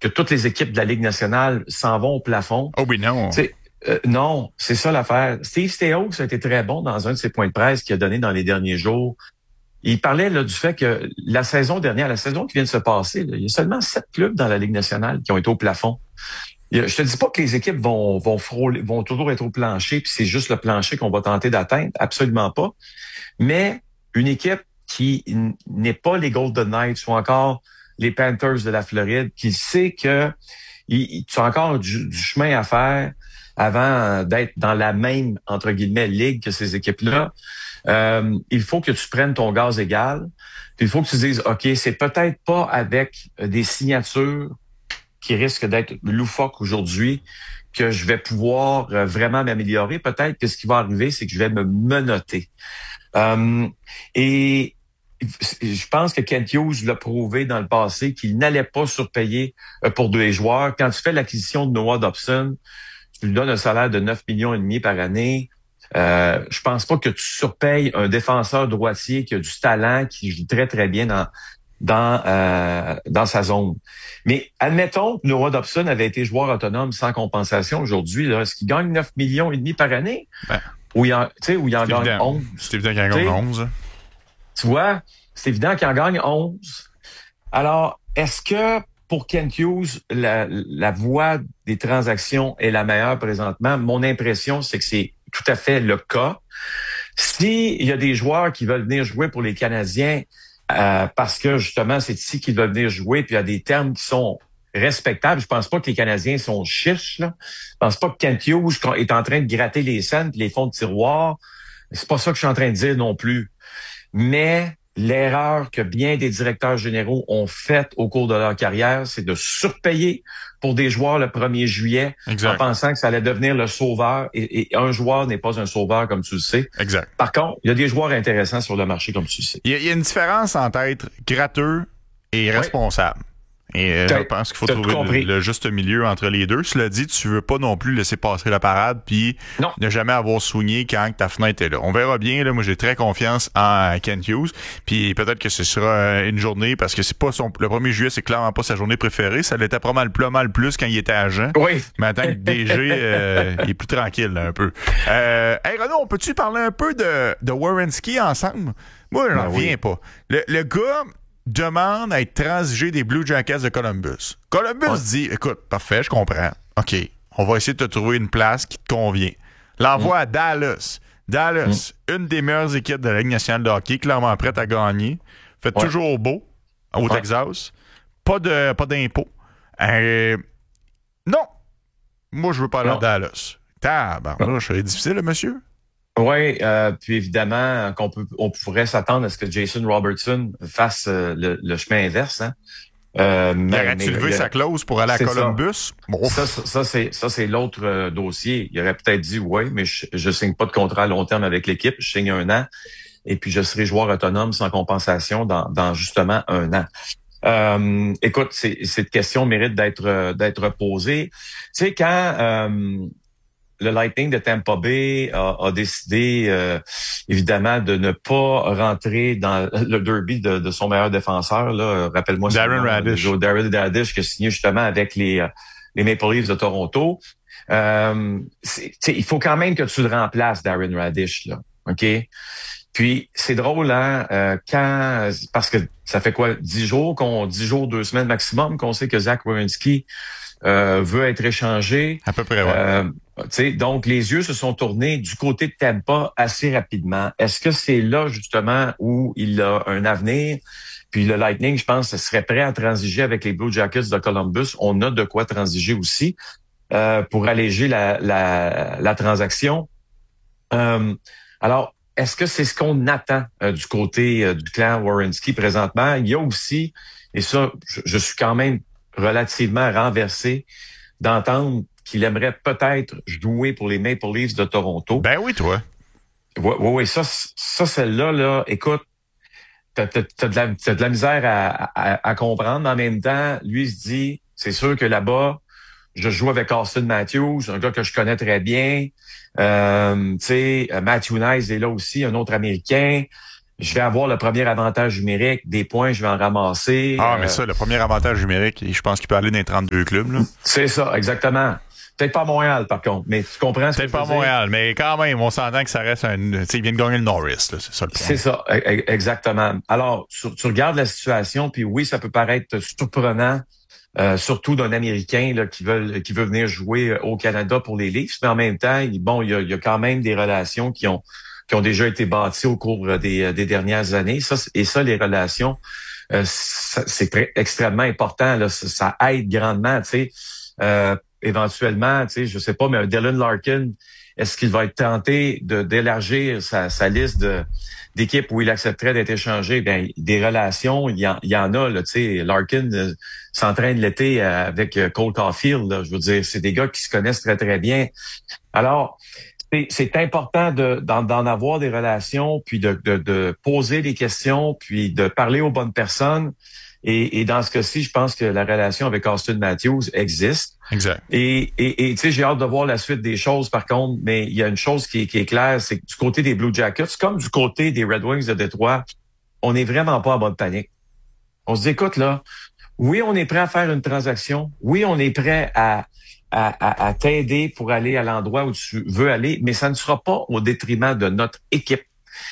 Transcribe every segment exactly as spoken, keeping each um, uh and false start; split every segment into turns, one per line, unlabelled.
que toutes les équipes de la Ligue nationale s'en vont au plafond.
Oh oui, non.
C'est, euh, non, c'est ça l'affaire. Steve Staios a été très bon dans un de ses points de presse qu'il a donné dans les derniers jours. Il parlait là du fait que la saison dernière, la saison qui vient de se passer, là, il y a seulement sept clubs dans la Ligue nationale qui ont été au plafond. Je te dis pas que les équipes vont vont frôler, vont toujours être au plancher, puis c'est juste le plancher qu'on va tenter d'atteindre, absolument pas. Mais une équipe qui n'est pas les Golden Knights ou encore les Panthers de la Floride, qui sait que ils ont encore du, du chemin à faire avant d'être dans la même entre guillemets ligue que ces équipes-là, euh, il faut que tu prennes ton gaz égal. Puis il faut que tu dises, ok, c'est peut-être pas avec des signatures qui risque d'être loufoque aujourd'hui, que je vais pouvoir euh, vraiment m'améliorer. Peut-être que ce qui va arriver, c'est que je vais me menotter. Euh, et je pense que Kent Hughes l'a prouvé dans le passé qu'il n'allait pas surpayer euh, pour deux joueurs. Quand tu fais l'acquisition de Noah Dobson, tu lui donnes un salaire de neuf millions et demi par année. Euh, je pense pas que tu surpayes un défenseur droitier qui a du talent, qui joue très, très bien dans dans euh, dans sa zone. Mais admettons que Noah Dobson avait été joueur autonome sans compensation aujourd'hui, là, est-ce qu'il gagne neuf millions et demi par année?
Ben,
ou il en, tu sais, ou il en gagne
évident.
onze?
C'est évident qu'il en gagne onze.
Tu vois, c'est évident qu'il en gagne onze. Alors, est-ce que pour Kent Hughes, la, la voie des transactions est la meilleure présentement? Mon impression, c'est que c'est tout à fait le cas. S'il y a des joueurs qui veulent venir jouer pour les Canadiens, Euh, parce que justement, c'est ici qu'ils veulent venir jouer, puis il y a des termes qui sont respectables. Je pense pas que les Canadiens sont chiches, là. Je pense pas que Kent Hughes est en train de gratter les scènes puis les fonds de tiroir. C'est pas ça que je suis en train de dire non plus. Mais l'erreur que bien des directeurs généraux ont faite au cours de leur carrière, c'est de surpayer pour des joueurs le premier juillet,
exact,
en pensant que ça allait devenir le sauveur. Et, et un joueur n'est pas un sauveur, comme tu le sais.
Exact.
Par contre, il y a des joueurs intéressants sur le marché, comme tu le sais.
Il y a, il y a une différence entre être gratteux et responsable. Oui. Et euh, je pense qu'il faut trouver le, le juste milieu entre les deux. Cela dit, tu veux pas non plus laisser passer la parade puis non. ne jamais avoir soigné quand ta fenêtre est là. On verra bien. Là, moi, j'ai très confiance en Kent Hughes. Puis peut-être que ce sera une journée parce que c'est pas son le premier juillet, c'est clairement pas sa journée préférée. Ça l'était pas mal, pas mal plus quand il était agent.
Oui.
Mais en tant que D G, euh, il est plus tranquille là, un peu. Euh, hey Renaud, on peut-tu parler un peu de, de Werenski ensemble? Moi, j'en reviens oui. pas. Le, le gars demande à être transigé des Blue Jackets de Columbus. Columbus ouais. dit, écoute, parfait, je comprends. OK, on va essayer de te trouver une place qui te convient. L'envoie mm. à Dallas. Dallas, mm. une des meilleures équipes de la Ligue nationale de hockey, clairement prête à gagner. Fait ouais. toujours beau au ouais. Texas. Pas de pas d'impôts. Euh, non. Moi, je veux pas aller à Dallas. Tabarnouche, c'est difficile, le monsieur.
Oui, euh, puis évidemment qu'on peut, on pourrait s'attendre à ce que Jason Robertson fasse euh, le, le chemin inverse. Hein.
Euh, mais, aurait-tu levé sa clause pour aller à Columbus?
Ça, ça, ça, ça c'est ça c'est l'autre euh, dossier. Il aurait peut-être dit oui, mais je, je signe pas de contrat à long terme avec l'équipe. Je signe un an et puis je serai joueur autonome sans compensation dans, dans justement un an. Euh, écoute, c'est, cette question mérite d'être d'être posée. Tu sais, quand euh, le Lightning de Tampa Bay a, a décidé, euh, évidemment, de ne pas rentrer dans le derby de, de son meilleur défenseur. Là, rappelle-moi,
Darren Radish.
Darren Radish qui a signé justement avec les les Maple Leafs de Toronto. Euh, il faut quand même que tu le remplaces, Darren Radish, là, ok. Puis c'est drôle, hein, euh, quand parce que ça fait quoi, dix jours, qu'on dix jours, deux semaines maximum, qu'on sait que Zach Werenski euh, veut être échangé.
À peu près, ouais.
Euh, T'sais, donc, les yeux se sont tournés du côté de Tampa assez rapidement. Est-ce que c'est là, justement, où il a un avenir? Puis le Lightning, je pense, serait prêt à transiger avec les Blue Jackets de Columbus. On a de quoi transiger aussi euh, pour alléger la, la, la transaction. Euh, alors, est-ce que c'est ce qu'on attend euh, du côté euh, du clan Werenski présentement? Il y a aussi, et ça, je, je suis quand même relativement renversé d'entendre qu'il aimerait peut-être jouer pour les Maple Leafs de Toronto.
Ben oui, toi.
Oui, oui, oui. Ça, ça celle-là, là, écoute, t'as, t'as, t'as, de, la, t'as de la misère à, à, à comprendre. Mais en même temps, lui, il se dit, c'est sûr que là-bas, je joue avec Austin Matthews, un gars que je connais très bien. Euh, tu sais, Matthew Nice est là aussi, un autre Américain. je vais avoir le premier avantage numérique, des points, je vais en ramasser.
Ah,
euh,
mais ça, le premier avantage numérique, je pense qu'il peut aller dans les trente-deux clubs, là.
C'est ça, exactement. Peut-être pas à Montréal, par contre, mais tu comprends ce que je veux dire?
Peut-être pas à Montréal, mais quand même, on s'entend que ça reste un... Tu sais, il vient de gagner le Norris, là, c'est ça le point.
C'est ça, e- exactement. Alors, tu, tu regardes la situation, puis oui, ça peut paraître surprenant, euh, surtout d'un Américain là, qui veut qui veut venir jouer au Canada pour les Leafs, mais en même temps, il, bon, il y a, il y a quand même des relations qui ont qui ont déjà été bâties au cours des, des dernières années. Ça, et ça, les relations, euh, ça, c'est très, extrêmement important. Là, ça, ça aide grandement, tu sais. Euh, éventuellement, tu sais, je sais pas, mais un Dylan Larkin, est-ce qu'il va être tenté de d'élargir sa, sa liste de d'équipes où il accepterait d'être échangé? Bien, des relations, il y en, il y en a, là, tu sais. Larkin euh, s'entraîne l'été euh, avec euh, Cole Caulfield, là. Je veux dire, c'est des gars qui se connaissent très, très bien. Alors, c'est, c'est important de, d'en, d'en avoir des relations, puis de, de, de poser des questions, puis de parler aux bonnes personnes. Et, et dans ce cas-ci, je pense que la relation avec Austin Matthews existe.
Exact.
Et, et, et tu sais, j'ai hâte de voir la suite des choses, par contre, mais il y a une chose qui est, qui est claire, c'est que du côté des Blue Jackets, comme du côté des Red Wings de Détroit, on n'est vraiment pas en mode panique. On se dit, écoute, là, oui, on est prêt à faire une transaction. Oui, on est prêt à, à, à, à t'aider pour aller à l'endroit où tu veux aller, mais ça ne sera pas au détriment de notre équipe.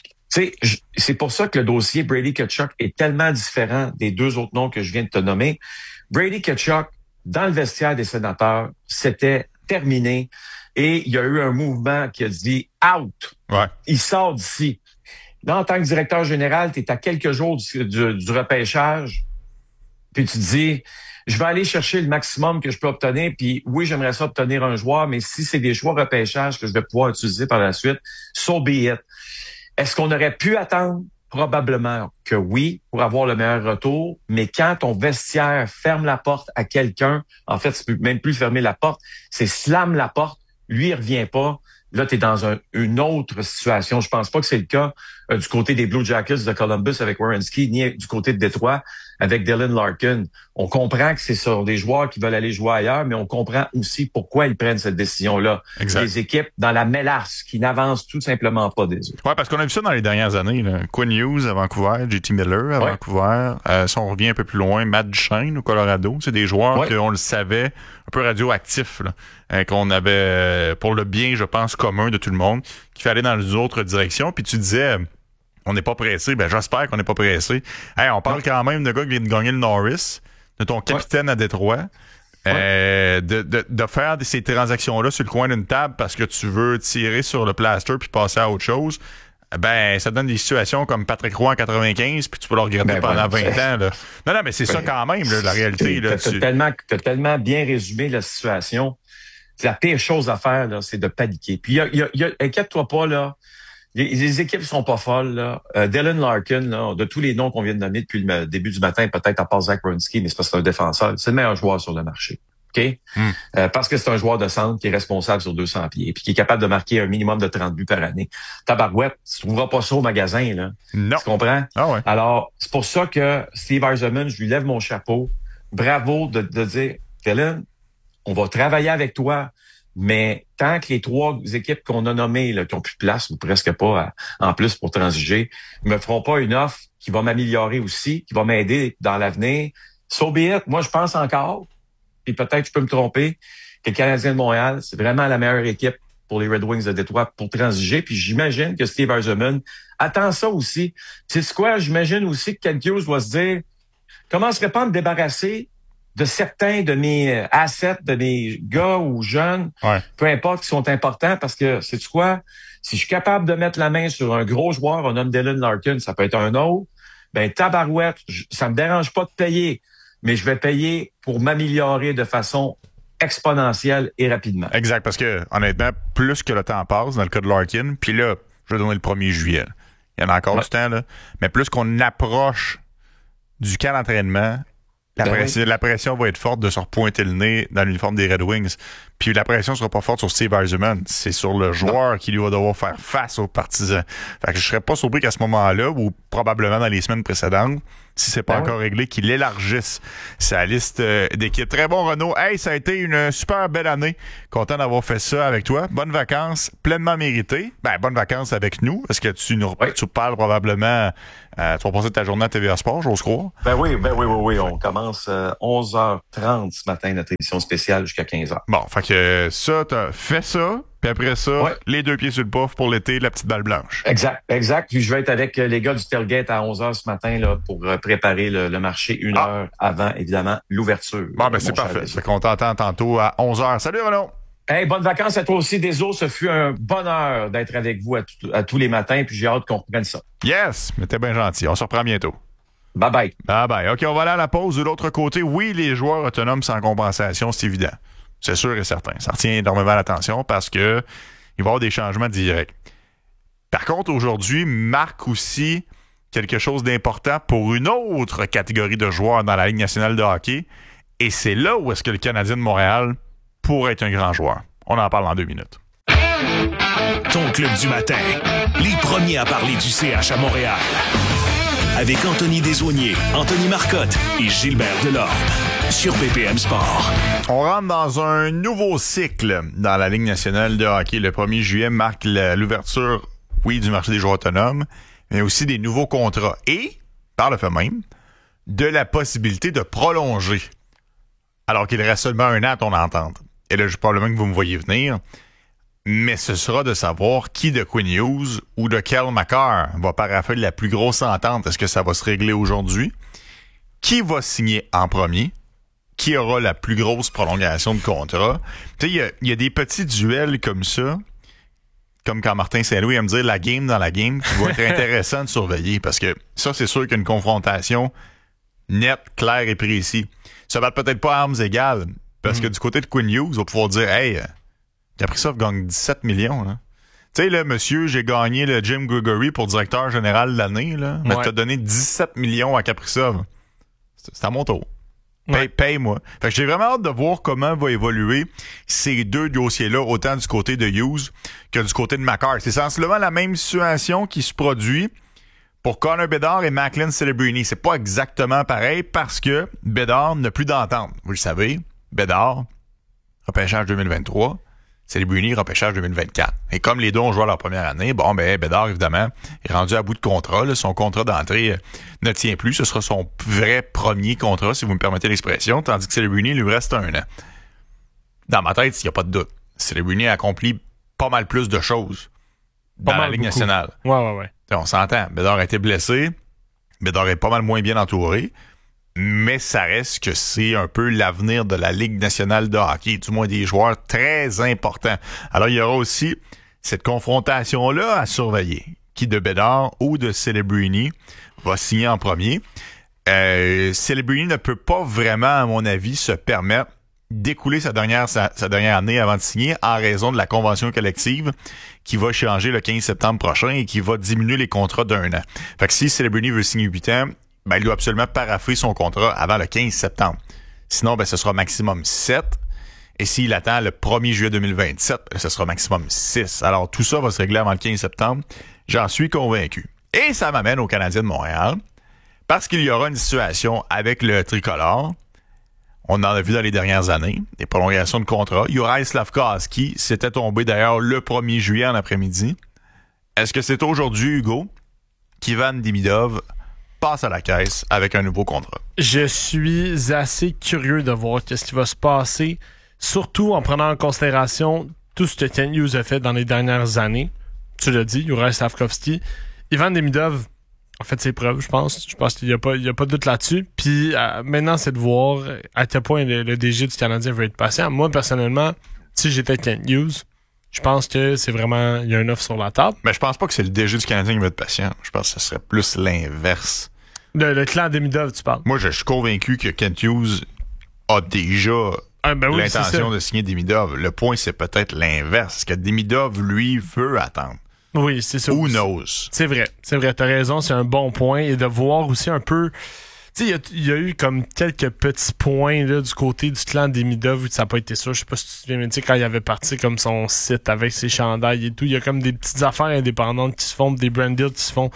Tu sais, c'est pour ça que le dossier Brady Tkachuk est tellement différent des deux autres noms que je viens de te nommer. Brady Tkachuk, dans le vestiaire des Sénateurs, c'était terminé et il y a eu un mouvement qui a dit « out
ouais. ». Il
sort d'ici. Là, en tant que directeur général, tu es à quelques jours du, du, du repêchage, puis tu te dis « je vais aller chercher le maximum que je peux obtenir, puis oui, j'aimerais ça obtenir un joueur, mais si c'est des choix repêchage que je vais pouvoir utiliser par la suite, so be it ». Est-ce qu'on aurait pu attendre? Probablement que oui, pour avoir le meilleur retour. Mais quand ton vestiaire ferme la porte à quelqu'un, en fait, tu peux même plus fermer la porte, c'est slam la porte, lui, il revient pas. Là, tu es dans un, une autre situation. Je pense pas que c'est le cas euh, du côté des Blue Jackets de Columbus avec Werenski, ni du côté de Détroit avec Dylan Larkin. On comprend que c'est sur des joueurs qui veulent aller jouer ailleurs, mais on comprend aussi pourquoi ils prennent cette décision-là.
Exact.
Les équipes dans la mélasse qui n'avancent tout simplement pas des autres.
Oui, parce qu'on a vu ça dans les dernières années. Là. Quinn Hughes à Vancouver, J T Miller à ouais. Vancouver. Euh, si on revient un peu plus loin, Matt Duchene au Colorado. C'est des joueurs ouais. qu'on le savait, un peu radioactifs, là, euh, qu'on avait, euh, pour le bien, je pense, commun de tout le monde, qu'il fallait dans une autre direction. Puis tu disais... on n'est pas pressé. Ben, j'espère qu'on n'est pas pressé. Hey, on parle ouais. quand même de gars qui vient de gagner le Norris, de ton capitaine ouais. à Détroit, ouais. euh, de, de, de faire ces transactions-là sur le coin d'une table parce que tu veux tirer sur le plaster puis passer à autre chose. Ben, ça donne des situations comme Patrick Roy en quatre-vingt-quinze, puis tu peux le regretter ben, pendant ben, vingt ans. Là. Non, non, mais c'est ben, ça quand même, là, la réalité. Là,
t'as,
tu...
tellement, t'as tellement bien résumé la situation. La pire chose à faire, là, c'est de paniquer. Puis, y a, y a, y a, inquiète-toi pas, là. Les, les équipes sont pas folles, là. Euh, Dylan Larkin, là, de tous les noms qu'on vient de nommer depuis le début du matin, peut-être à part Zach Werenski, mais c'est parce que c'est un défenseur. C'est le meilleur joueur sur le marché. OK? Mm. Euh, parce que c'est un joueur de centre qui est responsable sur deux cents pieds puis qui est capable de marquer un minimum de trente buts par année. Tabarouette, tu trouveras pas ça au magasin, là.
Non.
Tu comprends?
Ah ouais.
Alors, c'est pour ça que Steve Yzerman, je lui lève mon chapeau. Bravo de, de dire, Dylan, on va travailler avec toi. Mais tant que les trois équipes qu'on a nommées, là, qui ont plus de place ou presque pas à, en plus pour transiger, me feront pas une offre qui va m'améliorer aussi, qui va m'aider dans l'avenir, so be it. Moi, je pense encore, puis peut-être je peux me tromper, que le Canadien de Montréal, c'est vraiment la meilleure équipe pour les Red Wings de Détroit pour transiger. Puis j'imagine que Steve Yzerman attend ça aussi. Tu sais quoi? J'imagine aussi que Ken Hughes doit se dire, comment serait pas me débarrasser de certains de mes assets, de mes gars ou jeunes,
ouais.
peu importe, qui sont importants, parce que, sais-tu quoi? Si je suis capable de mettre la main sur un gros joueur, un homme Dylan Larkin, ça peut être un autre, ben tabarouette, je, ça me dérange pas de payer, mais je vais payer pour m'améliorer de façon exponentielle et rapidement.
Exact, parce que, honnêtement, plus que le temps passe, dans le cas de Larkin, puis là, je vais donner le premier juillet. Il y en a encore ouais. du temps, là. Mais plus qu'on approche du camp d'entraînement, La, ben pression, oui. la pression va être forte de se repointer le nez dans l'uniforme des Red Wings. Puis la pression sera pas forte sur Steve Yzerman. C'est sur le joueur non. qui lui va devoir faire face aux partisans. Fait que je serais pas surpris qu'à ce moment-là, ou probablement dans les semaines précédentes, si c'est pas ben encore oui. réglé, qu'il élargisse sa liste d'équipes. Très bon, Renaud. Hey, ça a été une super belle année. Content d'avoir fait ça avec toi. Bonnes vacances, pleinement méritées. Ben, bonnes vacances avec nous, parce que tu nous oui. tu parles probablement... Euh, tu vas passer ta journée à T V A Sport, j'ose croire.
Ben oui, ben oui, oui, oui. On commence euh, onze heures trente ce matin, notre émission spéciale jusqu'à quinze heures.
Bon, fait que ça, t'as fait ça, puis après ça,
ouais.
les deux pieds sur le puff pour l'été, la petite balle blanche.
Exact, exact. Puis je vais être avec les gars du tailgate à onze heures ce matin là pour préparer le, le marché une ah. heure avant, évidemment, l'ouverture.
Bon, ben c'est parfait. Fait qu'on t'entend tantôt à onze heures. Salut, Renaud!
Hey, bonnes vacances à toi aussi, Deso. Ce fut un bonheur d'être avec vous à, tout, à tous les matins, puis j'ai hâte qu'on reprenne ça.
Yes, mais t'es bien gentil. On se reprend bientôt.
Bye bye.
Bye bye. OK, on va aller à la pause. De l'autre côté, oui, les joueurs autonomes sans compensation, c'est évident. C'est sûr et certain. Ça retient énormément l'attention parce que il va y avoir des changements directs. Par contre, aujourd'hui, marque aussi quelque chose d'important pour une autre catégorie de joueurs dans la Ligue nationale de hockey. Et c'est là où est-ce que le Canadien de Montréal pourrait être un grand joueur. On en parle dans deux minutes.
Ton club du matin. Les premiers à parler du C H à Montréal. Avec Anthony Desaulniers, Anthony Marcotte et Gilbert Delorme. Sur B P M Sport.
On rentre dans un nouveau cycle dans la Ligue nationale de hockey. Le premier juillet marque la, l'ouverture, oui, du marché des joueurs autonomes, mais aussi des nouveaux contrats. Et, par le fait même, de la possibilité de prolonger. Alors qu'il reste seulement un an à ton entente. Et là, je probablement que vous me voyez venir. Mais ce sera de savoir qui de Quinn Hughes ou de Cale Makar va paraffer la plus grosse entente. Est-ce que ça va se régler aujourd'hui? Qui va signer en premier? Qui aura la plus grosse prolongation de contrat? Tu sais, il y a, y a des petits duels comme ça, comme quand Martin Saint-Louis aime dire la game dans la game, qui va être intéressant de surveiller. Parce que ça, c'est sûr qu'une confrontation nette, claire et précise. Ça va peut-être pas à armes égales. Parce mm. que du côté de Quinn Hughes, on va pouvoir dire, hey, Kaprizov gagne dix-sept millions. Là. Tu sais, là, monsieur, j'ai gagné le Jim Gregory pour directeur général de l'année, là, mais ouais. t'as donné dix-sept millions à Kaprizov. C'est, c'est à mon tour. Paye, ouais. Paye-moi. Fait que j'ai vraiment hâte de voir comment va évoluer ces deux dossiers-là, autant du côté de Hughes que du côté de Makar. C'est sensiblement la même situation qui se produit pour Connor Bedard et Macklin Celebrini. C'est pas exactement pareil parce que Bedard n'a plus d'entente. Vous le savez. Bedard, repêchage deux mille vingt-trois, Celebrini, repêchage deux mille vingt-quatre. Et comme les deux ont joué à leur première année, bon, ben, Bedard, évidemment, est rendu à bout de contrat. Là. Son contrat d'entrée euh, ne tient plus. Ce sera son vrai premier contrat, si vous me permettez l'expression, tandis que Celebrini lui reste un an. Dans ma tête, il n'y a pas de doute. Celebrini a accompli pas mal plus de choses dans la Ligue beaucoup. nationale.
Ouais, ouais, ouais.
On s'entend. Bedard a été blessé. Bedard est pas mal moins bien entouré. Mais ça reste que c'est un peu l'avenir de la Ligue nationale de hockey, du moins des joueurs très importants. Alors, il y aura aussi cette confrontation-là à surveiller. Qui de Bedard ou de Celebrini va signer en premier. Euh, Celebrini ne peut pas vraiment, à mon avis, se permettre d'écouler sa dernière, sa, sa dernière année avant de signer en raison de la convention collective qui va changer le quinze septembre prochain et qui va diminuer les contrats d'un an. Fait que si Celebrini veut signer huit ans, ben, il doit absolument paraffer son contrat avant le quinze septembre. Sinon, ben, ce sera maximum sept. Et s'il attend le premier juillet deux mille vingt-sept, ben, ce sera maximum six. Alors, tout ça va se régler avant le quinze septembre. J'en suis convaincu. Et ça m'amène au Canadien de Montréal. Parce qu'il y aura une situation avec le tricolore. On en a vu dans les dernières années. Des prolongations de contrat. Juraj Slafkovský s'était tombé d'ailleurs le premier juillet en après-midi. Est-ce que c'est aujourd'hui, Hugo, qu'Ivan Demidov passe à la caisse avec un nouveau contrat?
Je suis assez curieux de voir ce qui va se passer, surtout en prenant en considération tout ce que Ken Hughes a fait dans les dernières années. Tu l'as dit, Juraj Slafkovský. Ivan Demidov a fait ses preuves, je pense. Je pense qu'il n'y a pas, il y a pas de doute là-dessus. Puis euh, maintenant, c'est de voir à quel point le, le D G du Canadien veut être patient. Moi, personnellement, si j'étais Ken Hughes, je pense que c'est vraiment... Il y a un offre sur la table.
Mais je pense pas que c'est le D G du Canadien qui va être patient. Je pense que ce serait plus l'inverse.
Le, le clan Demidov, tu parles?
Moi, je suis convaincu que Kent Hughes a déjà ah, ben oui, l'intention de signer Demidov. Le point, c'est peut-être l'inverse. Est-ce que Demidov, lui, veut attendre?
Oui, c'est ça.
Who knows?
C'est vrai. C'est vrai. T'as raison. C'est un bon point. Et de voir aussi un peu... Tu sais, il y, y a eu comme quelques petits points là, du côté du clan Demidov où ça n'a pas été sûr. Je sais pas si tu te souviens, mais tu sais, quand il avait parti comme son site avec ses chandails et tout, il y a comme des petites affaires indépendantes qui se font, des brand deals qui se font.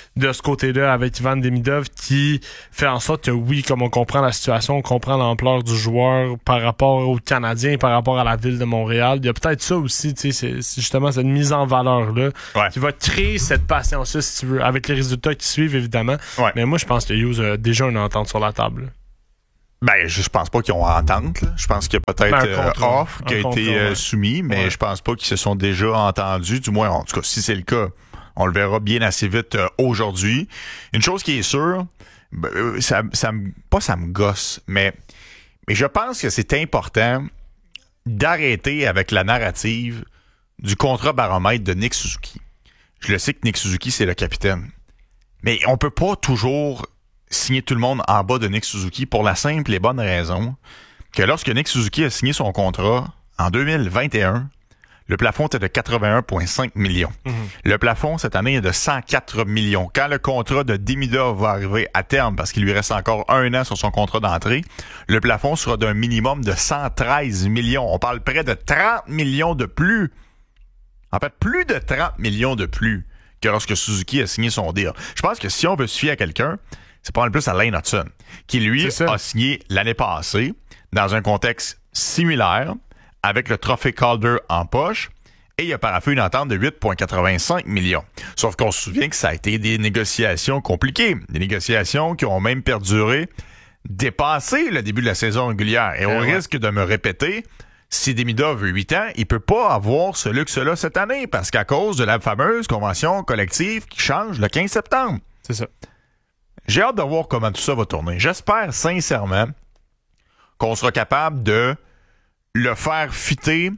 de ce côté-là avec Ivan Demidov qui fait en sorte que oui, comme on comprend la situation, on comprend l'ampleur du joueur par rapport aux Canadiens, par rapport à la ville de Montréal. Il y a peut-être ça aussi, tu sais, c'est, c'est justement cette mise en valeur-là
ouais.
qui va créer cette patience-là, si tu veux, avec les résultats qui suivent, évidemment.
Ouais.
Mais moi, je pense que Hughes a déjà une entente sur la table.
Ben, je, je pense pas qu'ils ont entente. Là. Je pense qu'il y a peut-être
Ben,
euh,
contrat.
offre qui a
Un
été
contrat,
euh,
ouais.
soumis, mais
Ouais.
je pense pas qu'ils se sont déjà entendus. Du moins, en tout cas, si c'est le cas, on le verra bien assez vite euh, aujourd'hui. Une chose qui est sûre, ben, euh, ça, ça me, pas ça me gosse, mais, mais je pense que c'est important d'arrêter avec la narrative du contrat baromètre de Nick Suzuki. Je le sais que Nick Suzuki, c'est le capitaine. Mais on peut pas toujours signer tout le monde en bas de Nick Suzuki pour la simple et bonne raison que lorsque Nick Suzuki a signé son contrat en deux mille vingt et un, le plafond était de quatre-vingt-un virgule cinq millions. Mm-hmm. Le plafond, cette année, est de cent quatre millions. Quand le contrat de Demidov va arriver à terme, parce qu'il lui reste encore un an sur son contrat d'entrée, le plafond sera d'un minimum de cent treize millions. On parle près de trente millions de plus. En fait, plus de trente millions de plus que lorsque Suzuki a signé son deal. Je pense que si on veut se fier à quelqu'un, c'est pas mal plus à Lane Hudson, qui lui a signé l'année passée dans un contexte similaire avec le trophée Calder en poche et il a paraphé une entente de huit virgule quatre-vingt-cinq millions. Sauf qu'on se souvient que ça a été des négociations compliquées, des négociations qui ont même perduré, dépassé le début de la saison régulière. Et au ouais. risque de me répéter, si Demidov veut huit ans, il peut pas avoir ce luxe-là cette année parce qu'à cause de la fameuse convention collective qui change le quinze septembre.
C'est ça.
J'ai hâte de voir comment tout ça va tourner. J'espère sincèrement qu'on sera capable de le faire fitter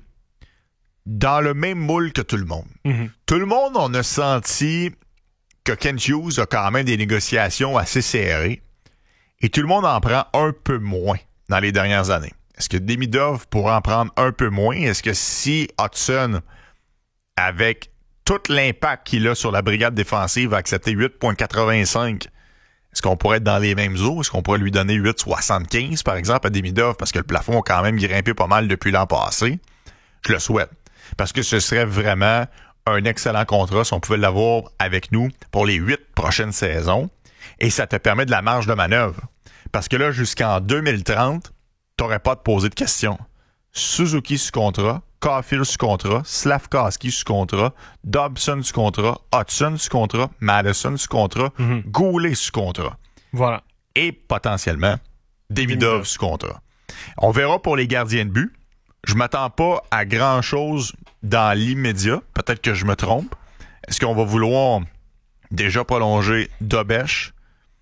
dans le même moule que tout le monde. Mm-hmm. Tout le monde, on a senti que Kent Hughes a quand même des négociations assez serrées et tout le monde en prend un peu moins dans les dernières années. Est-ce que Demidov pourra en prendre un peu moins? Est-ce que si Hudson, avec tout l'impact qu'il a sur la brigade défensive, va accepter huit virgule quatre-vingt-cinq, est-ce qu'on pourrait être dans les mêmes eaux? Est-ce qu'on pourrait lui donner huit virgule soixante-quinze, par exemple, à Demidov, parce que le plafond a quand même grimpé pas mal depuis l'an passé? Je le souhaite. Parce que ce serait vraiment un excellent contrat si on pouvait l'avoir avec nous pour les huit prochaines saisons. Et ça te permet de la marge de manœuvre. Parce que là, jusqu'en deux mille trente, t'aurais pas à te poser de questions. Suzuki sous contrat, Caulfield sous contrat, Slavkovski sous contrat, Dobson sous contrat, Hudson sous contrat, Madison sous contrat, mm-hmm. Goulet sous contrat.
Voilà.
Et potentiellement, Demidov sous contrat. On verra pour les gardiens de but. Je m'attends pas à grand-chose dans l'immédiat. Peut-être que je me trompe. Est-ce qu'on va vouloir déjà prolonger Dobesch?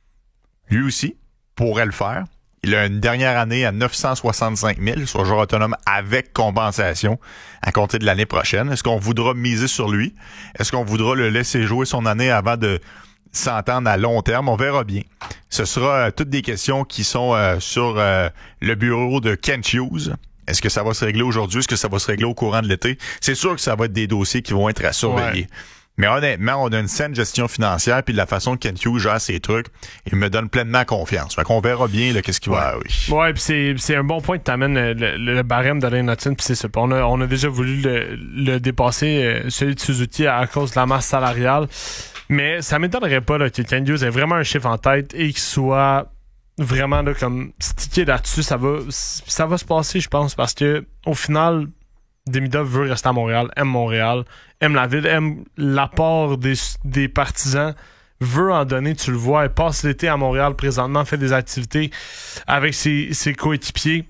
Lui aussi pourrait le faire. Il a une dernière année à neuf cent soixante-cinq mille sur joueur autonome avec compensation à compter de l'année prochaine. Est-ce qu'on voudra miser sur lui? Est-ce qu'on voudra le laisser jouer son année avant de s'entendre à long terme? On verra bien. Ce sera euh, toutes des questions qui sont euh, sur euh, le bureau de Kent Hughes. Est-ce que ça va se régler aujourd'hui? Est-ce que ça va se régler au courant de l'été? C'est sûr que ça va être des dossiers qui vont être à surveiller. Ouais. Mais honnêtement, on a une saine gestion financière puis de la façon que Kent Hughes gère ses trucs, il me donne pleinement confiance. Fait qu'on verra bien là, qu'est-ce qu'il va
ouais.
oui.
Ouais, puis c'est c'est un bon point que t'amènes le, le, le barème de Lane Hudson, puis c'est ça. On a on a déjà voulu le, le dépasser euh, celui de Suzuki à, à cause de la masse salariale, mais ça m'étonnerait pas là, que Kent Hughes ait vraiment un chiffre en tête et qu'il soit vraiment là comme stické là-dessus. Ça va ça va se passer, je pense, parce que au final, Demidov veut rester à Montréal, aime Montréal, aime la ville, aime l'apport des, des partisans, veut en donner, tu le vois, il passe l'été à Montréal présentement, fait des activités avec ses, ses coéquipiers.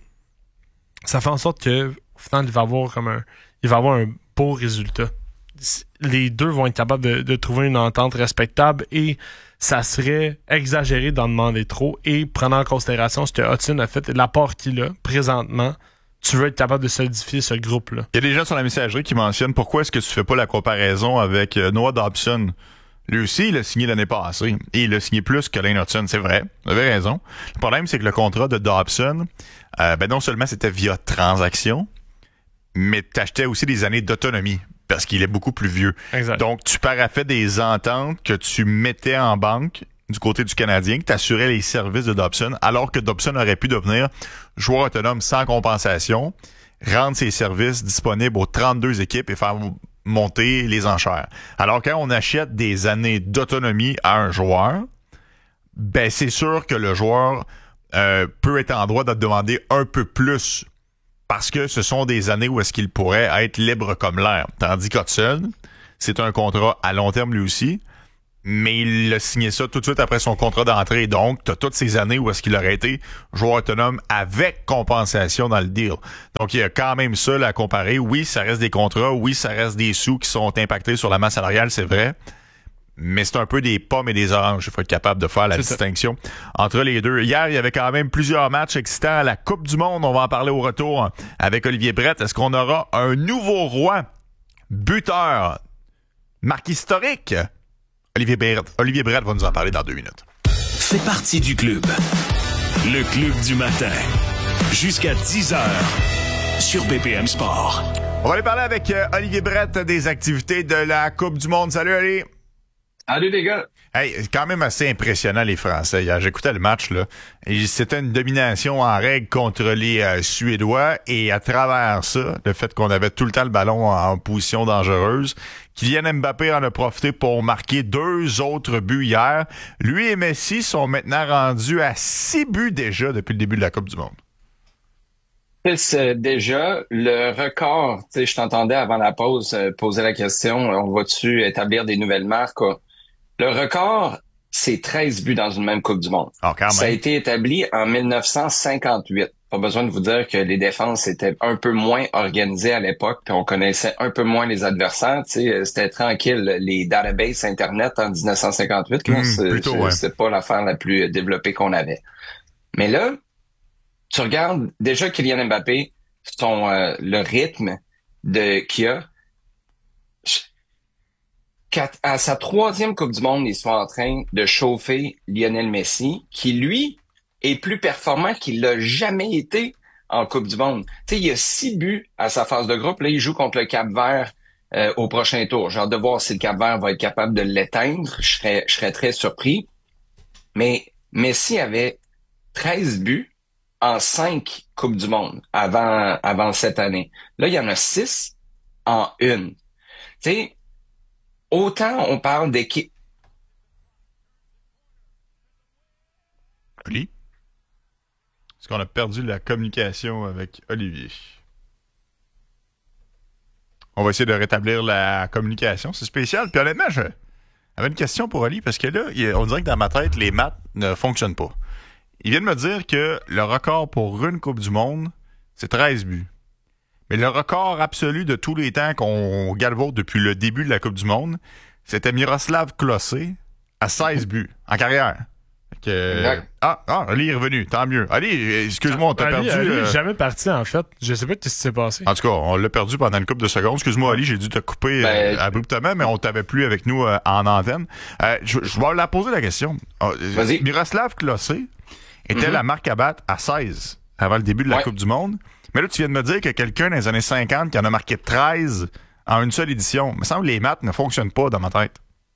Ça fait en sorte que au final, il va avoir comme un il va avoir un beau résultat. Les deux vont être capables de, de trouver une entente respectable et ça serait exagéré d'en demander trop et prenant en considération ce que Hudson a fait et l'apport qu'il a présentement. Tu veux être capable de solidifier ce groupe-là. Il
y a des gens sur la messagerie qui mentionnent pourquoi est-ce que tu fais pas la comparaison avec euh, Noah Dobson. Lui aussi, il a signé l'année passée. Et il a signé plus que Lane Hudson, c'est vrai. Vous avez raison. Le problème, c'est que le contrat de Dobson, euh, ben non seulement c'était via transaction, mais t'achetais aussi des années d'autonomie. Parce qu'il est beaucoup plus vieux.
Exact.
Donc, tu paraffais des ententes que tu mettais en banque du côté du Canadien, que t'assurais les services de Dobson, alors que Dobson aurait pu devenir joueur autonome sans compensation, rendre ses services disponibles aux trente-deux équipes et faire monter les enchères. Alors, quand on achète des années d'autonomie à un joueur, ben c'est sûr que le joueur euh, peut être en droit de demander un peu plus parce que ce sont des années où est-ce qu'il pourrait être libre comme l'air. Tandis qu'Hudson, c'est un contrat à long terme lui aussi, mais il a signé ça tout de suite après son contrat d'entrée. Donc, tu as toutes ces années où est-ce qu'il aurait été joueur autonome avec compensation dans le deal. Donc, il y a quand même ça là, à comparer. Oui, ça reste des contrats. Oui, ça reste des sous qui sont impactés sur la masse salariale, c'est vrai. Mais c'est un peu des pommes et des oranges. Il faut être capable de faire la c'est distinction ça. Entre les deux. Hier, il y avait quand même plusieurs matchs excitants à la Coupe du Monde. On va en parler au retour avec Olivier Brett. Est-ce qu'on aura un nouveau roi buteur? Marque historique? Olivier Brett, Olivier Brett va nous en parler dans deux minutes.
Fais partie du club. Le club du matin. Jusqu'à dix heures sur B P M Sport.
On va aller parler avec euh, Olivier Brett des activités de la Coupe du Monde. Salut, Ali.
Salut les gars.
Hey, c'est quand même assez impressionnant les Français. Hier, j'écoutais le match là, et c'était une domination en règle contre les euh, Suédois et à travers ça, le fait qu'on avait tout le temps le ballon en, en position dangereuse, Kylian Mbappé en a profité pour marquer deux autres buts hier. Lui et Messi sont maintenant rendus à six buts déjà depuis le début de la Coupe du Monde.
C'est déjà le record. Tu sais, je t'entendais avant la pause euh, poser la question, on va-tu établir des nouvelles marques? Le record, c'est treize buts dans une même Coupe du Monde.
Oh,
ça a été établi en dix-neuf cent cinquante-huit. Pas besoin de vous dire que les défenses étaient un peu moins organisées à l'époque, puis on connaissait un peu moins les adversaires. Tu sais, c'était tranquille. Les databases Internet en dix-neuf cent cinquante-huit, là, mmh, c'est, plutôt, c'est, ouais. c'est pas l'affaire la plus développée qu'on avait. Mais là, tu regardes déjà Kylian Mbappé, son euh, le rythme de qu'il a. À sa troisième Coupe du Monde, ils sont en train de chauffer Lionel Messi, qui, lui, est plus performant qu'il l'a jamais été en Coupe du Monde. Tu sais, il y a six buts à sa phase de groupe. Là, il joue contre le Cap-Vert euh, au prochain tour. J'ai hâte de voir si le Cap-Vert va être capable de l'éteindre. Je serais, je serais très surpris. Mais Messi avait treize buts en cinq Coupes du Monde avant, avant cette année. Là, il y en a six en une. Tu sais, autant on parle d'équipe.
Oli? Est-ce qu'on a perdu la communication avec Olivier? On va essayer de rétablir la communication. C'est spécial. Puis honnêtement, je avais une question pour Oli parce que là, on dirait que dans ma tête, les maths ne fonctionnent pas. Il vient de me dire que le record pour une Coupe du Monde, c'est treize buts. Mais le record absolu de tous les temps qu'on galvaude depuis le début de la Coupe du Monde, c'était Miroslav Klose à seize buts en carrière. Que... Ah, ah, Ali est revenu, tant mieux. Ali, excuse-moi, on t'a
Ali,
perdu.
Ali
euh...
est jamais parti, en fait. Je sais pas ce qui s'est passé.
En tout cas, on l'a perdu pendant une couple de secondes. Excuse-moi, Ali, j'ai dû te couper ben, euh, abruptement, mais on t'avait plus avec nous euh, en antenne. Euh, je, je vais la poser la question. Euh,
Vas-y.
Miroslav Klose était mm-hmm. la marque à battre à seize avant le début de la ouais. Coupe du Monde. Mais là, tu viens de me dire que quelqu'un dans les années cinquante qui en a marqué treize en une seule édition. Il me semble que les maths ne fonctionnent pas dans ma tête.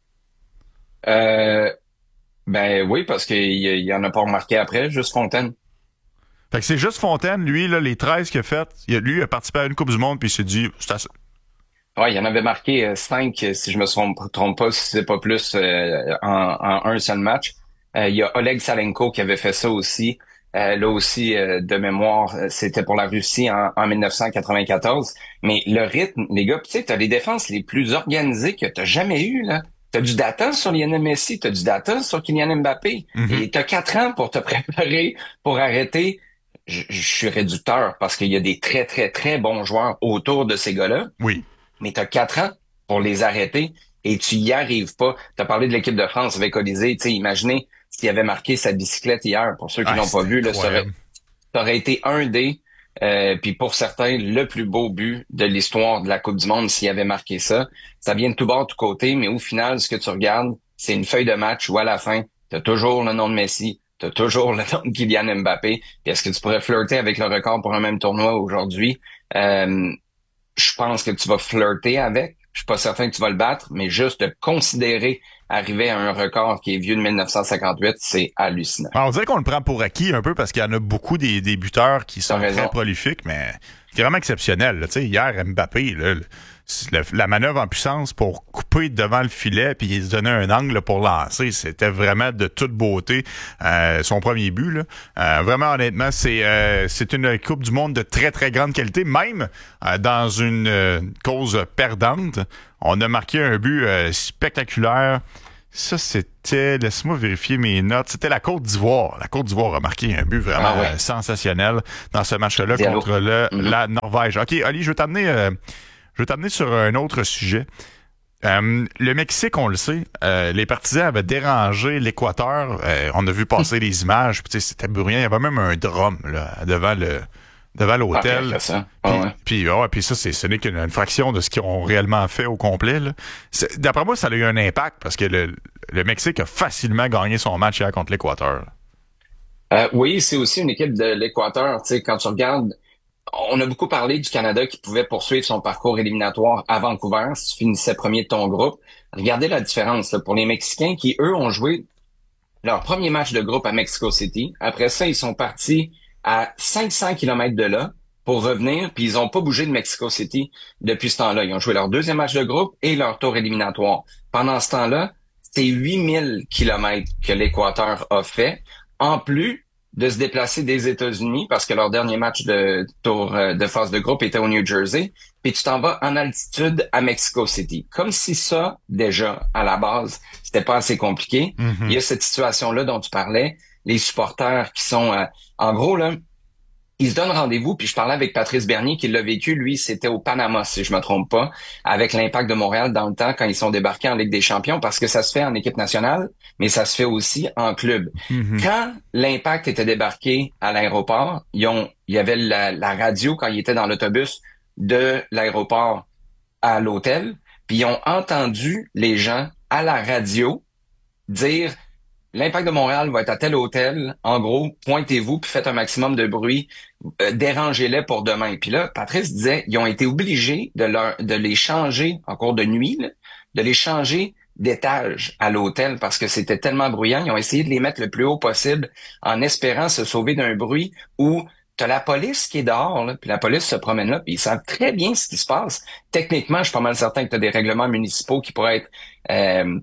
Euh, ben oui, parce qu'il y en a pas remarqué après, juste Fontaine.
Fait que c'est juste Fontaine, lui, là, les treize qu'il a fait, lui il a participé à une Coupe du Monde puis il s'est dit, c'est assez.
Ouais, il y en avait marqué euh, cinq, si je me trompe pas, si c'est pas plus, euh, en, en un seul match. Euh, il y a Oleg Salenko qui avait fait ça aussi. Euh, là aussi, euh, de mémoire, c'était pour la Russie en, en dix-neuf cent quatre-vingt-quatorze. Mais le rythme, les gars, tu sais, t'as les défenses les plus organisées que t'as jamais eues, là. T'as du data sur Lionel Messi, t'as du data sur Kylian Mbappé. Mm-hmm. Et t'as quatre ans pour te préparer, pour arrêter. Je, je suis réducteur parce qu'il y a des très, très, très bons joueurs autour de ces gars-là.
Oui.
Mais t'as quatre ans pour les arrêter et tu y arrives pas. T'as parlé de l'équipe de France avec Olysée. Tu sais, imaginez s'il avait marqué sa bicyclette hier. Pour ceux qui ah, l'ont pas vu, là, ça aurait, ça aurait été un des, euh, puis pour certains, le plus beau but de l'histoire de la Coupe du Monde s'il avait marqué ça. Ça vient de tout bord, de tout côté, mais au final, ce que tu regardes, c'est une feuille de match où à la fin, t'as toujours le nom de Messi, t'as toujours le nom de Kylian Mbappé. Puis est-ce que tu pourrais flirter avec le record pour un même tournoi aujourd'hui? Euh, je pense que tu vas flirter avec. Je suis pas certain que tu vas le battre, mais juste de considérer arriver à un record qui est vieux de dix-neuf cent cinquante-huit, c'est hallucinant.
Alors, on dirait qu'on le prend pour acquis un peu parce qu'il y en a beaucoup des, des buteurs qui sont très prolifiques, mais c'est vraiment exceptionnel. Là. Tu sais, hier, Mbappé, là, le, la manœuvre en puissance pour couper devant le filet puis il se donnait un angle pour lancer. C'était vraiment de toute beauté. Euh, son premier but, là. Euh, vraiment, honnêtement, c'est euh, c'est une Coupe du Monde de très, très grande qualité. Même euh, dans une euh, cause perdante, on a marqué un but euh, spectaculaire. Ça, c'était, laisse-moi vérifier mes notes, c'était la Côte d'Ivoire. La Côte d'Ivoire a marqué un but vraiment ah ouais. sensationnel dans ce match-là Diallo. contre le, mm-hmm. la Norvège. OK, Oli, je veux t'amener, euh, je veux t'amener sur un autre sujet. Euh, le Mexique, on le sait, euh, les partisans avaient dérangé l'Équateur. Euh, on a vu passer les images, puis c'était bruyant. Il y avait même un drum là, devant le... devant l'hôtel.
Ah,
puis,
ah, ouais.
puis, ouais, puis ça, c'est, ce n'est qu'une une fraction de ce qu'ils ont réellement fait au complet. Là. C'est, d'après moi, ça a eu un impact parce que le, le Mexique a facilement gagné son match hier contre l'Équateur.
Euh, oui, c'est aussi une équipe de l'Équateur. Tu sais, quand tu regardes, on a beaucoup parlé du Canada qui pouvait poursuivre son parcours éliminatoire à Vancouver si tu finissais premier de ton groupe. Regardez la différence là, pour les Mexicains qui, eux, ont joué leur premier match de groupe à Mexico City. Après ça, ils sont partis à cinq cents kilomètres de là pour revenir, puis ils ont pas bougé de Mexico City depuis ce temps-là. Ils ont joué leur deuxième match de groupe et leur tour éliminatoire. Pendant ce temps-là, c'est huit mille kilomètres que l'Équateur a fait, en plus de se déplacer des États-Unis, parce que leur dernier match de tour de phase de groupe était au New Jersey, puis tu t'en vas en altitude à Mexico City. Comme si ça, déjà, à la base, c'était pas assez compliqué. Mm-hmm. Il y a cette situation-là dont tu parlais, les supporters qui sont... Euh, en gros, là, ils se donnent rendez-vous, puis je parlais avec Patrice Bernier qui l'a vécu, lui, c'était au Panama, si je me trompe pas, avec l'Impact de Montréal dans le temps, quand ils sont débarqués en Ligue des Champions, parce que ça se fait en équipe nationale, mais ça se fait aussi en club. Mm-hmm. Quand l'Impact était débarqué à l'aéroport, ils ont, il y avait la, la radio quand ils étaient dans l'autobus de l'aéroport à l'hôtel, puis ils ont entendu les gens à la radio dire... L'Impact de Montréal va être à tel hôtel. En gros, pointez-vous puis faites un maximum de bruit. Euh, dérangez-les pour demain. Puis là, Patrice disait, ils ont été obligés de leur, de les changer en cours de nuit, là, de les changer d'étage à l'hôtel parce que c'était tellement bruyant. Ils ont essayé de les mettre le plus haut possible en espérant se sauver d'un bruit où t'as la police qui est dehors, là, puis la police se promène là, puis ils savent très bien ce qui se passe. Techniquement, je suis pas mal certain que t'as des règlements municipaux qui pourraient être... Euh,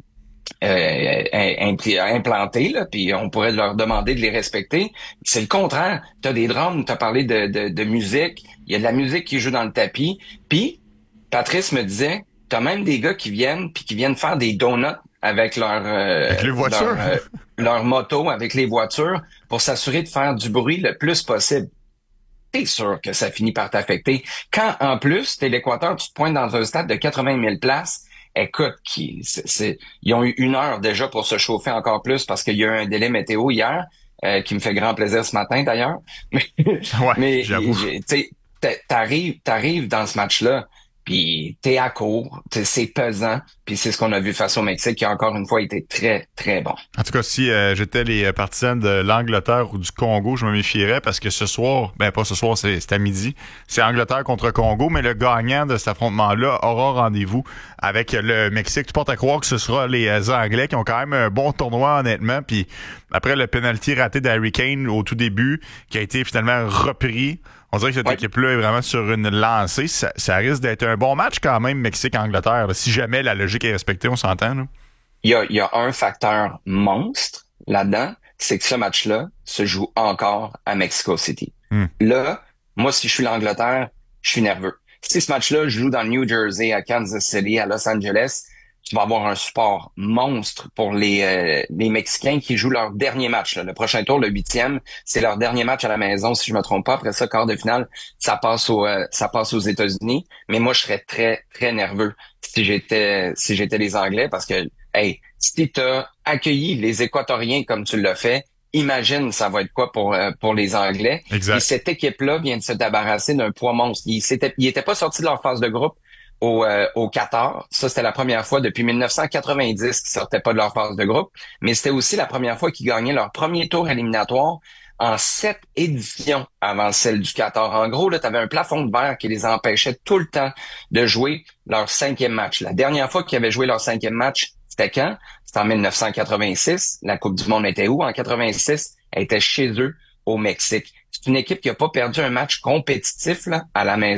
Euh, implantés, là, puis on pourrait leur demander de les respecter. C'est le contraire. T'as des drums, t'as parlé de, de, de musique, il y a de la musique qui joue dans le tapis. Puis Patrice me disait, t'as même des gars qui viennent puis qui viennent faire des donuts avec leur euh,
avec les voitures,
leur, euh, leur moto, avec les voitures, pour s'assurer de faire du bruit le plus possible. T'es sûr que ça finit par t'affecter. Quand en plus t'es l'Équateur, tu te pointes dans un stade de quatre-vingt mille places. Écoute, qui, c'est, c'est, ils ont eu une heure déjà pour se chauffer encore plus parce qu'il y a eu un délai météo hier euh, qui me fait grand plaisir ce matin d'ailleurs. Mais,
ouais,
mais
j'avoue.
tu sais, t'arrives, t'arrives dans ce match-là, puis t'es à court, c'est pesant, puis c'est ce qu'on a vu face au Mexique qui a encore une fois été très, très bon.
En tout cas, si euh, j'étais les partisans de l'Angleterre ou du Congo, je me méfierais parce que ce soir, ben pas ce soir, c'est, c'est à midi, c'est Angleterre contre Congo, mais le gagnant de cet affrontement-là aura rendez-vous avec le Mexique. Tu portes à croire que ce sera les Anglais qui ont quand même un bon tournoi, honnêtement, puis après le penalty raté d'Harry Kane au tout début, qui a été finalement repris, on dirait que cette ouais. équipe-là est vraiment sur une lancée. Ça, ça risque d'être un bon match quand même, Mexique-Angleterre. Là, si jamais la logique est respectée, on s'entend. Là.
Il y a, il y a un facteur monstre là-dedans, c'est que ce match-là se joue encore à Mexico City. Hmm. Là, moi, si je suis l'Angleterre, je suis nerveux. Si ce match-là joue dans le New Jersey, à Kansas City, à Los Angeles, tu vas avoir un support monstre pour les euh, les Mexicains qui jouent leur dernier match. Là. Le prochain tour, le huitième, c'est leur dernier match à la maison, si je me trompe pas. Après ça, quart de finale, ça passe au euh, ça passe aux États-Unis. Mais moi, je serais très très nerveux si j'étais si j'étais les Anglais parce que hey, si t'as accueilli les Équatoriens comme tu l'as fait, imagine ça va être quoi pour euh, pour les Anglais.
Exact.
Et cette équipe-là vient de se débarrasser d'un poids monstre. Ils s'étaient ils étaient pas sortis de leur phase de groupe. Au, euh, au Qatar. Ça, c'était la première fois depuis dix-neuf cent quatre-vingt-dix qu'ils sortaient pas de leur phase de groupe, mais c'était aussi la première fois qu'ils gagnaient leur premier tour éliminatoire en sept éditions avant celle du Qatar. En gros, là, tu avais un plafond de verre qui les empêchait tout le temps de jouer leur cinquième match. La dernière fois qu'ils avaient joué leur cinquième match, c'était quand? C'était en dix-neuf cent quatre-vingt-six. La Coupe du Monde était où? En quatre-vingt-six, elle était chez eux, au Mexique. C'est une équipe qui a pas perdu un match compétitif là à la maison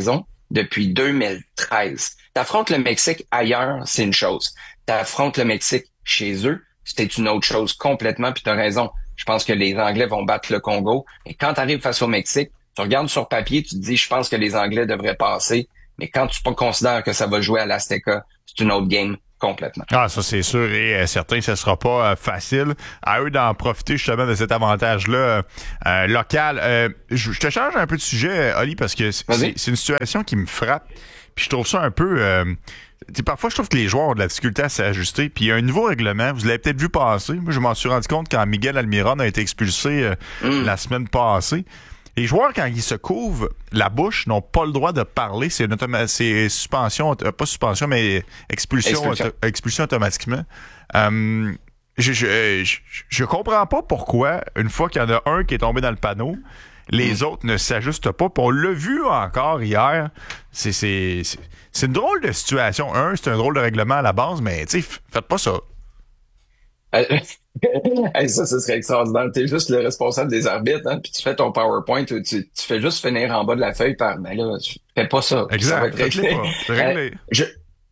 depuis deux mille treize. T'affrontes le Mexique ailleurs, c'est une chose. T'affrontes le Mexique chez eux, c'est une autre chose complètement, puis t'as raison. Je pense que les Anglais vont battre le Congo. Et quand tu arrives face au Mexique, tu regardes sur papier, tu te dis, je pense que les Anglais devraient passer. Mais quand tu considères que ça va jouer à l'Azteca, c'est une autre game complètement.
Ah, ça c'est sûr et euh, certain que ce sera pas euh, facile. À eux d'en profiter justement de cet avantage-là euh, local. Euh, je, je te change un peu de sujet, Oli, parce que c'est, c'est, c'est une situation qui me frappe. Puis je trouve ça un peu... Euh, parfois, je trouve que les joueurs ont de la difficulté à s'ajuster. Puis il y a un nouveau règlement. Vous l'avez peut-être vu passer. Moi, je m'en suis rendu compte quand Miguel Almiron a été expulsé euh, mm. la semaine passée. Les joueurs, quand ils se couvrent la bouche, n'ont pas le droit de parler. C'est une automa- c'est suspension, pas suspension, mais expulsion, expulsion, auto- expulsion automatiquement. Euh, je, je, je, je comprends pas pourquoi, une fois qu'il y en a un qui est tombé dans le panneau, les mmh. autres ne s'ajustent pas. Puis on l'a vu encore hier. C'est, c'est, c'est, c'est une drôle de situation. Un, c'est un drôle de règlement à la base, mais tu sais, faites pas ça.
Hey, ça, ce serait extraordinaire. T'es juste le responsable des arbitres, hein, puis tu fais ton PowerPoint, tu, tu fais juste finir en bas de la feuille par, ben là, tu fais pas ça.
Exact.
Ça va être réglé.
C'est réglé.
Euh, je,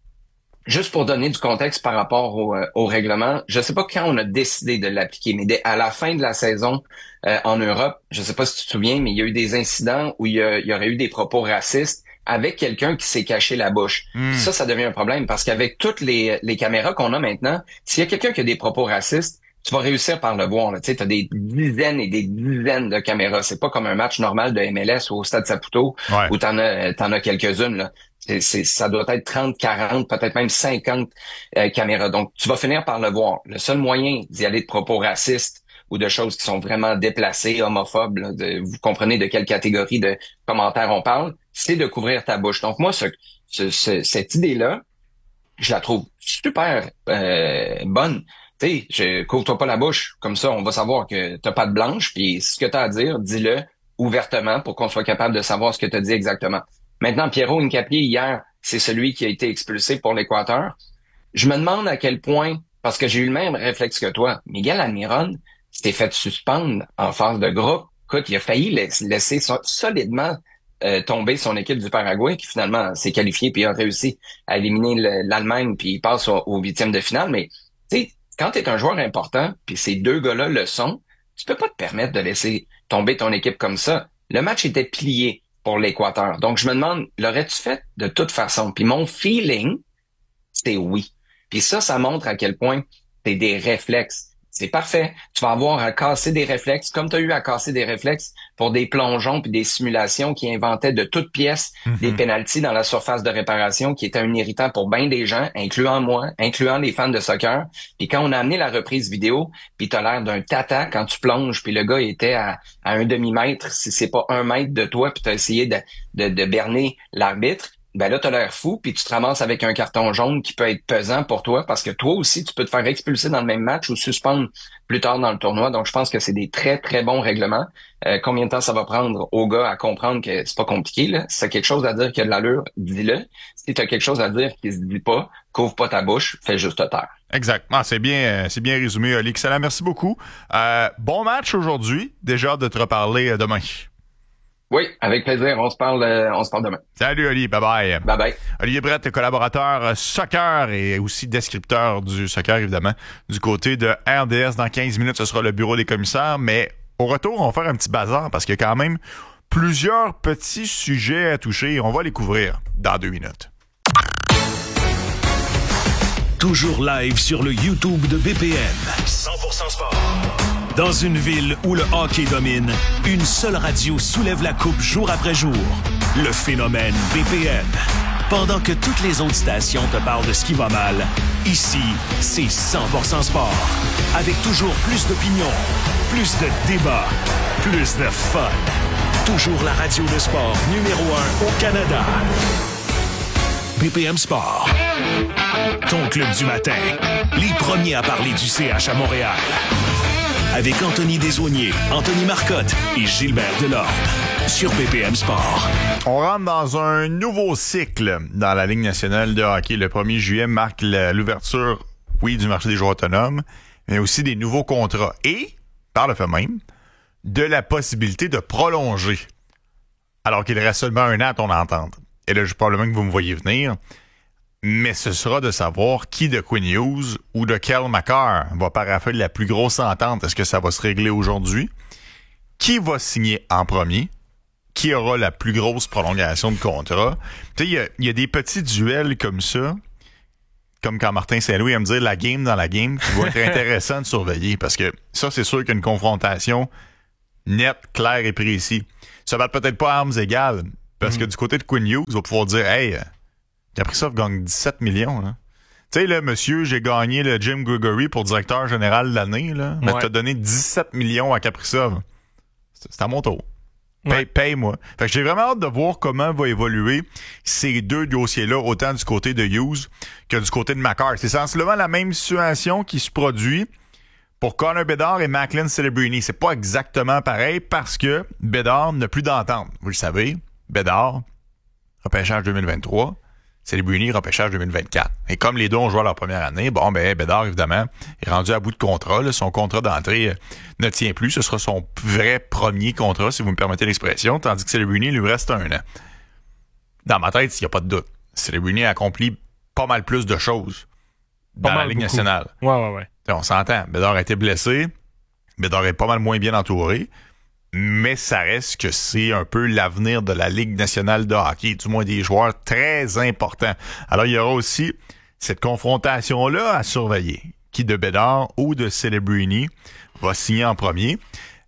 juste pour donner du contexte par rapport au, euh, au règlement, je sais pas quand on a décidé de l'appliquer, mais dès, à la fin de la saison euh, en Europe, je sais pas si tu te souviens, mais il y a eu des incidents où il y, a, il y aurait eu des propos racistes avec quelqu'un qui s'est caché la bouche. Mm. Ça, ça devient un problème parce qu'avec toutes les, les caméras qu'on a maintenant, s'il y a quelqu'un qui a des propos racistes, tu vas réussir par le voir. Tu sais, t'as des dizaines et des dizaines de caméras. C'est pas comme un match normal de M L S ou au Stade Saputo ouais. où t'en as, t'en as quelques-unes. Là. C'est, c'est, ça doit être trente, quarante, peut-être même cinquante euh, caméras. Donc, tu vas finir par le voir. Le seul moyen d'y aller de propos racistes ou de choses qui sont vraiment déplacées, homophobes, là, de, vous comprenez de quelle catégorie de commentaires on parle, c'est de couvrir ta bouche. Donc, moi, ce, ce, ce, cette idée-là, je la trouve super euh, bonne. Tu sais, je couvre-toi pas la bouche. Comme ça, on va savoir que t'as pas de blanche. Puis ce que t'as à dire, dis-le ouvertement pour qu'on soit capable de savoir ce que t'as dit exactement. Maintenant, Pierrot Hincapié, hier, c'est celui qui a été expulsé pour l'Équateur. Je me demande à quel point, parce que j'ai eu le même réflexe que toi, Miguel Almiron s'était fait suspendre en phase de groupe. Écoute, il a failli laisser solidement euh, tomber son équipe du Paraguay, qui finalement s'est qualifié puis a réussi à éliminer le, l'Allemagne, puis il passe au, au huitième de finale. Mais tu sais, quand tu es un joueur important, puis ces deux gars-là le sont, tu peux pas te permettre de laisser tomber ton équipe comme ça. Le match était plié pour l'Équateur. Donc, je me demande, l'aurais-tu fait de toute façon? Puis mon feeling, c'est oui. Puis ça, ça montre à quel point t'es des réflexes. C'est parfait. Tu vas avoir à casser des réflexes, comme tu as eu à casser des réflexes pour des plongeons puis des simulations qui inventaient de toutes pièces mm-hmm. des pénaltys dans la surface de réparation qui était un irritant pour bien des gens, incluant moi, incluant les fans de soccer. Puis quand on a amené la reprise vidéo, puis t'as l'air d'un tata quand tu plonges, puis le gars était à, à un demi-mètre, si c'est pas un mètre de toi, puis t'as essayé de, de, de berner l'arbitre, ben là, t'as l'air fou, puis tu te ramasses avec un carton jaune qui peut être pesant pour toi, parce que toi aussi, tu peux te faire expulser dans le même match ou suspendre plus tard dans le tournoi. Donc, je pense que c'est des très, très bons règlements. Euh, combien de temps ça va prendre aux gars à comprendre que c'est pas compliqué, là? Si t'as quelque chose à dire qui a de l'allure, dis-le. Si t'as quelque chose à dire qui se dit pas, couvre pas ta bouche, fais juste taire.
Exact. Ah, c'est bien, c'est bien résumé, Oli. Excellent. Merci beaucoup. Euh, bon match aujourd'hui. Déjà hâte de te reparler demain.
Oui, avec plaisir. On se parle, euh, on se parle demain.
Salut, Oli. Bye bye.
Bye bye.
Olivier Brett, collaborateur soccer et aussi descripteur du soccer, évidemment. Du côté de R D S, dans quinze minutes, ce sera le bureau des commissaires. Mais au retour, on va faire un petit bazar parce qu'il y a quand même plusieurs petits sujets à toucher. On va les couvrir dans deux minutes.
Toujours live sur le YouTube de B P M. cent pour cent sport. Dans une ville où le hockey domine, une seule radio soulève la coupe jour après jour. Le phénomène B P M. Pendant que toutes les autres stations te parlent de ce qui va mal, ici, c'est cent pour cent sport. Avec toujours plus d'opinions, plus de débats, plus de fun. Toujours la radio de sport numéro un au Canada. B P M Sport. Ton club du matin. Les premiers à parler du C H à Montréal. Avec Anthony Desaulniers, Anthony Marcotte et Gilbert Delorme. Sur B P M Sport.
On rentre dans un nouveau cycle dans la Ligue nationale de hockey. Le premier juillet marque l'ouverture, oui, du marché des joueurs autonomes, mais aussi des nouveaux contrats. Et, par le fait même, de la possibilité de prolonger. Alors qu'il reste seulement un an à ton entente. et là, je probablement que vous me voyez venir, mais ce sera de savoir qui de Quinn Hughes ou de Cale Makar va paraffer la plus grosse entente. Est-ce que ça va se régler aujourd'hui? Qui va signer en premier? Qui aura la plus grosse prolongation de contrat? Tu sais, il y a, y a des petits duels comme ça, comme quand Martin Saint-Louis aime dire la game dans la game, qui vont être intéressants de surveiller, parce que ça, c'est sûr qu'il y a une confrontation nette, claire et précise. Ça va peut-être pas à armes égales, parce mm-hmm. que du côté de Quinn Hughes, on va pouvoir dire, hey, Kaprizov gagne dix-sept millions, là. Tu sais, là, monsieur, j'ai gagné le Jim Gregory pour directeur général de l'année, là, mais ouais. t'as donné dix-sept millions à Kaprizov. C'est à mon tour. Paye, ouais. Paye-moi. Fait que j'ai vraiment hâte de voir comment va évoluer ces deux dossiers-là, autant du côté de Hughes que du côté de Makar. C'est sensiblement la même situation qui se produit pour Connor Bedard et Macklin Celebrini. C'est pas exactement pareil parce que Bedard n'a plus d'entente. Vous le savez, Bedard, repêchage deux mille vingt-trois, Celebrini, repêchage deux mille vingt-quatre. Et comme les deux ont joué leur première année, bon, ben, Bedard, évidemment, est rendu à bout de contrat. Là. Son contrat d'entrée euh, ne tient plus. Ce sera son vrai premier contrat, si vous me permettez l'expression, tandis que Celebrini, il lui reste un an. Dans ma tête, il n'y a pas de doute. Celebrini a accompli pas mal plus de choses dans la Ligue beaucoup. nationale.
Ouais, ouais, ouais.
T'sais, on s'entend. Bedard a été blessé. Bedard est pas mal moins bien entouré. Mais ça reste que c'est un peu l'avenir de la Ligue nationale de hockey, du moins des joueurs très importants. Alors, il y aura aussi cette confrontation-là à surveiller. Qui de Bedard ou de Celebrini va signer en premier.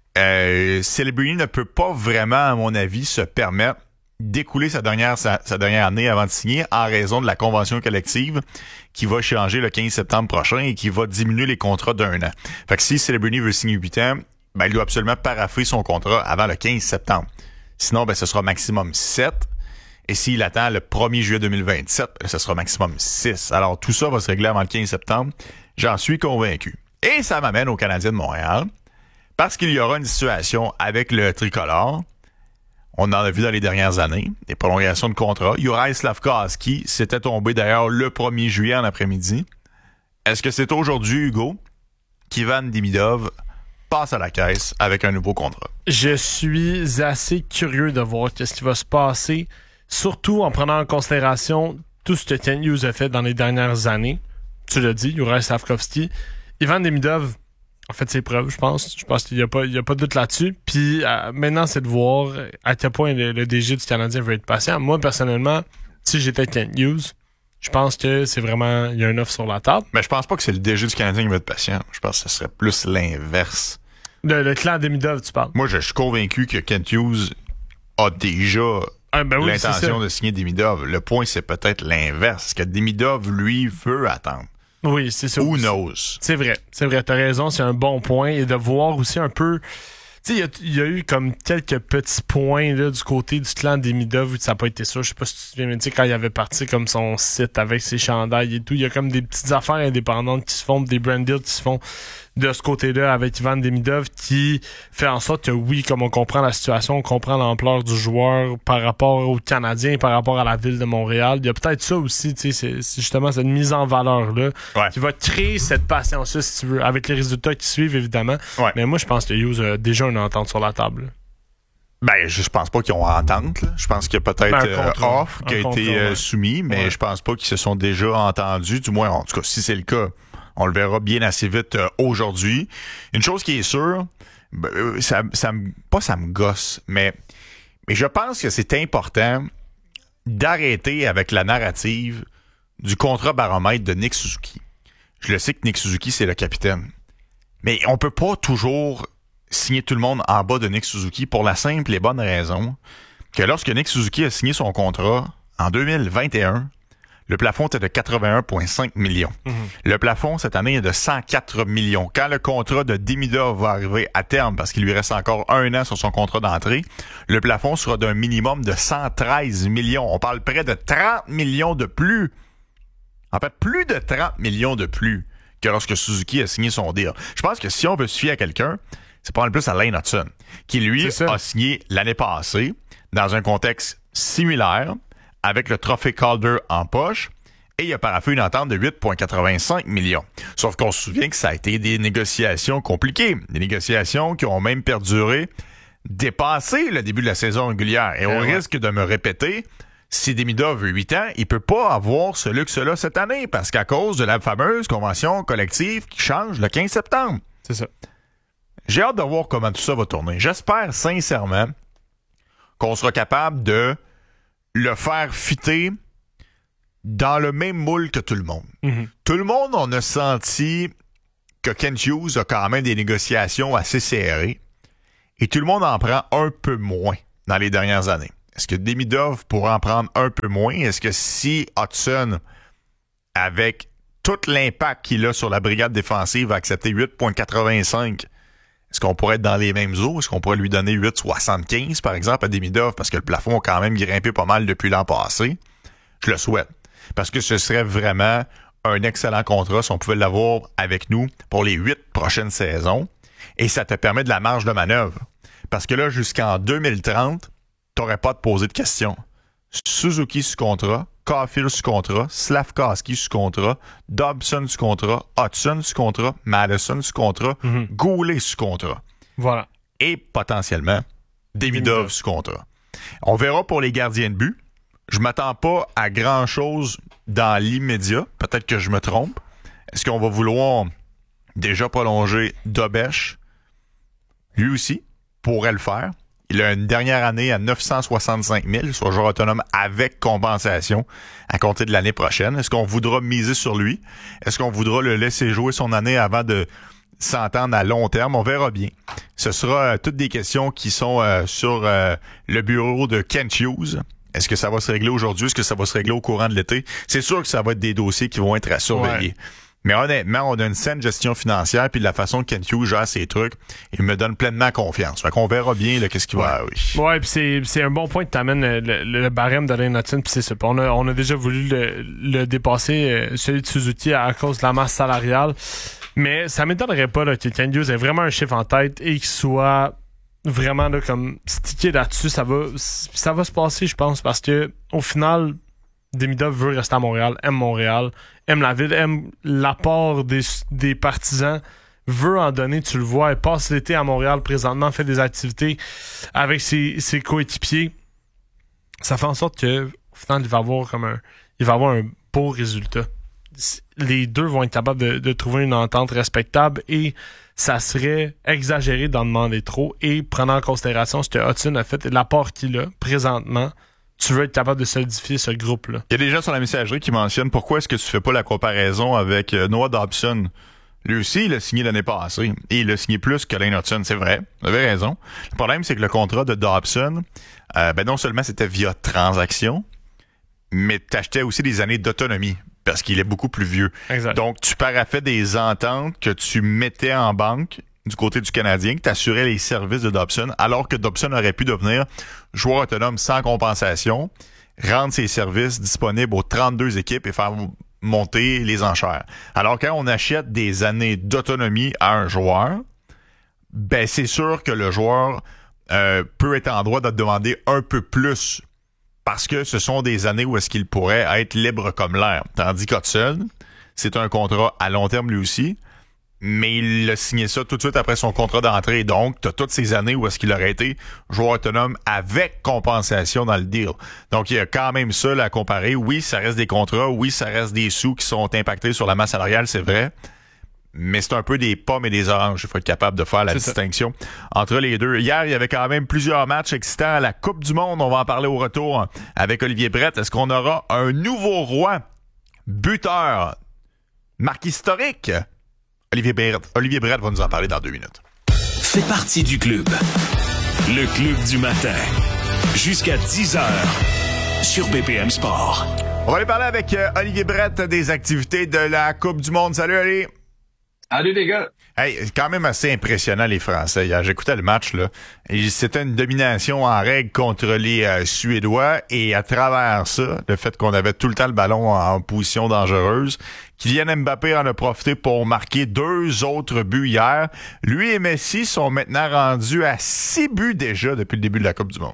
Euh, Celebrini ne peut pas vraiment, à mon avis, se permettre d'écouler sa dernière, sa, sa dernière année avant de signer en raison de la convention collective qui va changer le quinze septembre prochain et qui va diminuer les contrats d'un an. Fait que si Celebrini veut signer huit ans, ben, il doit absolument paraffer son contrat avant le quinze septembre. Sinon, ben, ce sera maximum sept. Et s'il attend le premier juillet deux mille vingt-sept, ben, ce sera maximum six. Alors, tout ça va se régler avant le quinze septembre. J'en suis convaincu. Et ça m'amène au Canadien de Montréal. Parce qu'il y aura une situation avec le tricolore. On en a vu dans les dernières années. Des prolongations de contrat. Juraj Slafkovský s'était tombé d'ailleurs le premier juillet en après-midi. Est-ce que c'est aujourd'hui, Hugo, qu'Ivan Demidov passe à la caisse avec un nouveau contrat?
Je suis assez curieux de voir ce qui va se passer, surtout en prenant en considération tout ce que Kent Hughes a fait dans les dernières années. Tu l'as dit, Juraj Slafkovský. Ivan Demidov a fait ses preuves, je pense. Je pense qu'il n'y a pas, il y a pas de doute là-dessus. Puis euh, maintenant, c'est de voir à quel point le, le D G du Canadien veut être patient. Moi, personnellement, si j'étais Kent Hughes, je pense que c'est vraiment... Il y a une offre sur la table.
Mais je pense pas que c'est le D G du Canadien qui veut être patient. Je pense que ce serait plus l'inverse.
Le, le clan Demidov, tu parles?
Moi, je suis convaincu que Kent Hughes a déjà ah, ben oui, l'intention de signer Demidov. Le point, c'est peut-être l'inverse. Que Demidov, lui, veut attendre.
Oui, c'est ça.
Who knows?
C'est vrai. C'est vrai. T'as raison. C'est un bon point. Et de voir aussi un peu... Tu sais, il y, y a eu comme quelques petits points là, du côté du clan Demidov où ça n'a pas été sûr. Je sais pas si tu te souviens, mais tu sais, quand il avait parti comme son site avec ses chandails et tout, il y a comme des petites affaires indépendantes qui se font, des brand deals qui se font de ce côté-là avec Ivan Demidov qui fait en sorte que oui, comme on comprend la situation, on comprend l'ampleur du joueur par rapport aux Canadiens, par rapport à la ville de Montréal. Il y a peut-être ça aussi, tu sais, c'est, c'est justement cette mise en valeur-là
ouais.
qui va créer cette patience-là, si tu veux, avec les résultats qui suivent, évidemment.
Ouais.
Mais moi, je pense que Hughes a déjà une entente sur la table.
Ben, je pense pas qu'ils ont entente. Là. Je pense qu'il y a peut-être ben, euh, offre qui a été euh, ouais. soumis, mais ouais. je pense pas qu'ils se sont déjà entendus. Du moins, en tout cas, si c'est le cas, on le verra bien assez vite euh, aujourd'hui. Une chose qui est sûre, ben, ça, ça me, pas ça me gosse, mais, mais je pense que c'est important d'arrêter avec la narrative du contrat baromètre de Nick Suzuki. Je le sais que Nick Suzuki, c'est le capitaine. Mais on peut pas toujours signer tout le monde en bas de Nick Suzuki pour la simple et bonne raison que lorsque Nick Suzuki a signé son contrat en deux mille vingt et un, le plafond était de quatre-vingt-un virgule cinq millions. Mm-hmm. Le plafond, cette année, est de cent quatre millions. Quand le contrat de Demidov va arriver à terme, parce qu'il lui reste encore un an sur son contrat d'entrée, le plafond sera d'un minimum de cent treize millions. On parle près de trente millions de plus. En fait, plus de trente millions de plus que lorsque Suzuki a signé son deal. Je pense que si on veut se fier à quelqu'un, c'est pas le plus à Lane Hudson, qui lui a signé l'année passée dans un contexte similaire, avec le trophée Calder en poche, et il a paraffé une entente de huit virgule quatre-vingt-cinq millions. Sauf qu'on se souvient que ça a été des négociations compliquées, des négociations qui ont même perduré, dépassé le début de la saison régulière. Et au ouais. risque de me répéter, Si Demidov a huit ans, il peut pas avoir ce luxe-là cette année parce qu'à cause de la fameuse convention collective qui change le quinze septembre.
C'est ça.
J'ai hâte de voir comment tout ça va tourner. J'espère sincèrement qu'on sera capable de le faire fitter dans le même moule que tout le monde. Mm-hmm. Tout le monde, on a senti que Kent Hughes a quand même des négociations assez serrées et tout le monde en prend un peu moins dans les dernières années. Est-ce que Demidov pourra en prendre un peu moins? Est-ce que si Hudson, avec tout l'impact qu'il a sur la brigade défensive, va accepter huit virgule quatre-vingt-cinq, est-ce qu'on pourrait être dans les mêmes eaux? Est-ce qu'on pourrait lui donner huit virgule soixante-quinze, par exemple, à Demidov, parce que le plafond a quand même grimpé pas mal depuis l'an passé? Je le souhaite. Parce que ce serait vraiment un excellent contrat si on pouvait l'avoir avec nous pour les huit prochaines saisons. Et ça te permet de la marge de manœuvre. Parce que là, jusqu'en deux mille trente, t'aurais pas à te poser de questions. Suzuki sous contrat, Caulfield sous contrat, Slavkovsky sous contrat, Dobson sous contrat, Hudson sous contrat, Madison sous contrat, mm-hmm. Goulet sous contrat.
Voilà.
Et potentiellement, Demidov sous contrat. On verra pour les gardiens de but. Je m'attends pas à grand-chose dans l'immédiat. Peut-être que je me trompe. Est-ce qu'on va vouloir déjà prolonger Dobesch? Lui aussi pourrait le faire. Il a une dernière année à neuf cent soixante-cinq mille, soit joueur autonome avec compensation à compter de l'année prochaine. Est-ce qu'on voudra miser sur lui? Est-ce qu'on voudra le laisser jouer son année avant de s'entendre à long terme? On verra bien. Ce sera euh, toutes des questions qui sont euh, sur euh, le bureau de Kent Hughes. Est-ce que ça va se régler aujourd'hui? Est-ce que ça va se régler au courant de l'été? C'est sûr que ça va être des dossiers qui vont être à surveiller. Ouais. Mais honnêtement, on a une saine gestion financière, puis de la façon que Kent Hughes gère ses trucs, il me donne pleinement confiance. Fait qu'on verra bien là, qu'est-ce qu'il va arriver.
Ouais, puis c'est, c'est un bon point que t'amènes le, le, le barème de Lane Hudson, puis c'est ça. On a, on a déjà voulu le, le dépasser, celui de Suzuki, à cause de la masse salariale. Mais ça m'étonnerait pas là, que Kent Hughes ait vraiment un chiffre en tête et qu'il soit vraiment là, comme stické là-dessus. Ça va, ça va se passer, je pense, parce que au final, Demidov veut rester à Montréal, aime Montréal, aime la ville, aime l'apport des, des partisans, veut en donner, tu le vois. Il passe l'été à Montréal présentement, fait des activités avec ses, ses coéquipiers. Ça fait en sorte que au final, il va avoir comme un, il va avoir un beau résultat. Les deux vont être capables de, de trouver une entente respectable et ça serait exagéré d'en demander trop. Et prenant en considération ce que Hudson a fait et l'apport qu'il a présentement, tu veux être capable de solidifier ce groupe-là.
Il y a des gens sur la messagerie qui mentionnent pourquoi est-ce que tu fais pas la comparaison avec euh, Noah Dobson. Lui aussi, il a signé l'année passée. Et il a signé plus que Lane Hudson, c'est vrai. Vous avez raison. Le problème, c'est que le contrat de Dobson, euh, ben non seulement c'était via transaction, mais t'achetais aussi des années d'autonomie. Parce qu'il est beaucoup plus vieux.
Exact.
Donc, tu paraffais des ententes que tu mettais en banque du côté du Canadien, que tu assurais les services de Dobson, alors que Dobson aurait pu devenir joueur autonome sans compensation, rendre ses services disponibles aux trente-deux équipes et faire monter les enchères. Alors, quand on achète des années d'autonomie à un joueur, ben c'est sûr que le joueur euh, peut être en droit de te demander un peu plus parce que ce sont des années où est-ce qu'il pourrait être libre comme l'air. Tandis qu'Hudson, c'est un contrat à long terme lui aussi, mais il a signé ça tout de suite après son contrat d'entrée. Donc, tu as toutes ces années où est-ce qu'il aurait été joueur autonome avec compensation dans le deal. Donc, il y a quand même ça là, à comparer. Oui, ça reste des contrats. Oui, ça reste des sous qui sont impactés sur la masse salariale, c'est vrai. Mais c'est un peu des pommes et des oranges. Il faut être capable de faire la c'est distinction ça. Entre les deux. Hier, il y avait quand même plusieurs matchs excitants à la Coupe du Monde. On va en parler au retour avec Olivier Brett. Est-ce qu'on aura un nouveau roi buteur? Marque historique? Olivier Brett, Olivier Brett va nous en parler dans deux minutes.
Fais partie du club. Le club du matin. Jusqu'à dix heures sur B P M Sport.
On va aller parler avec euh, Olivier Brett des activités de la Coupe du Monde. Salut, Ali.
Salut les gars.
Hey, c'est quand même assez impressionnant les Français. Hier, j'écoutais le match là, et c'était une domination en règle contre les euh, Suédois et à travers ça, le fait qu'on avait tout le temps le ballon en, en position dangereuse, Kylian Mbappé en a profité pour marquer deux autres buts hier. Lui et Messi sont maintenant rendus à six buts déjà depuis le début de la Coupe du Monde.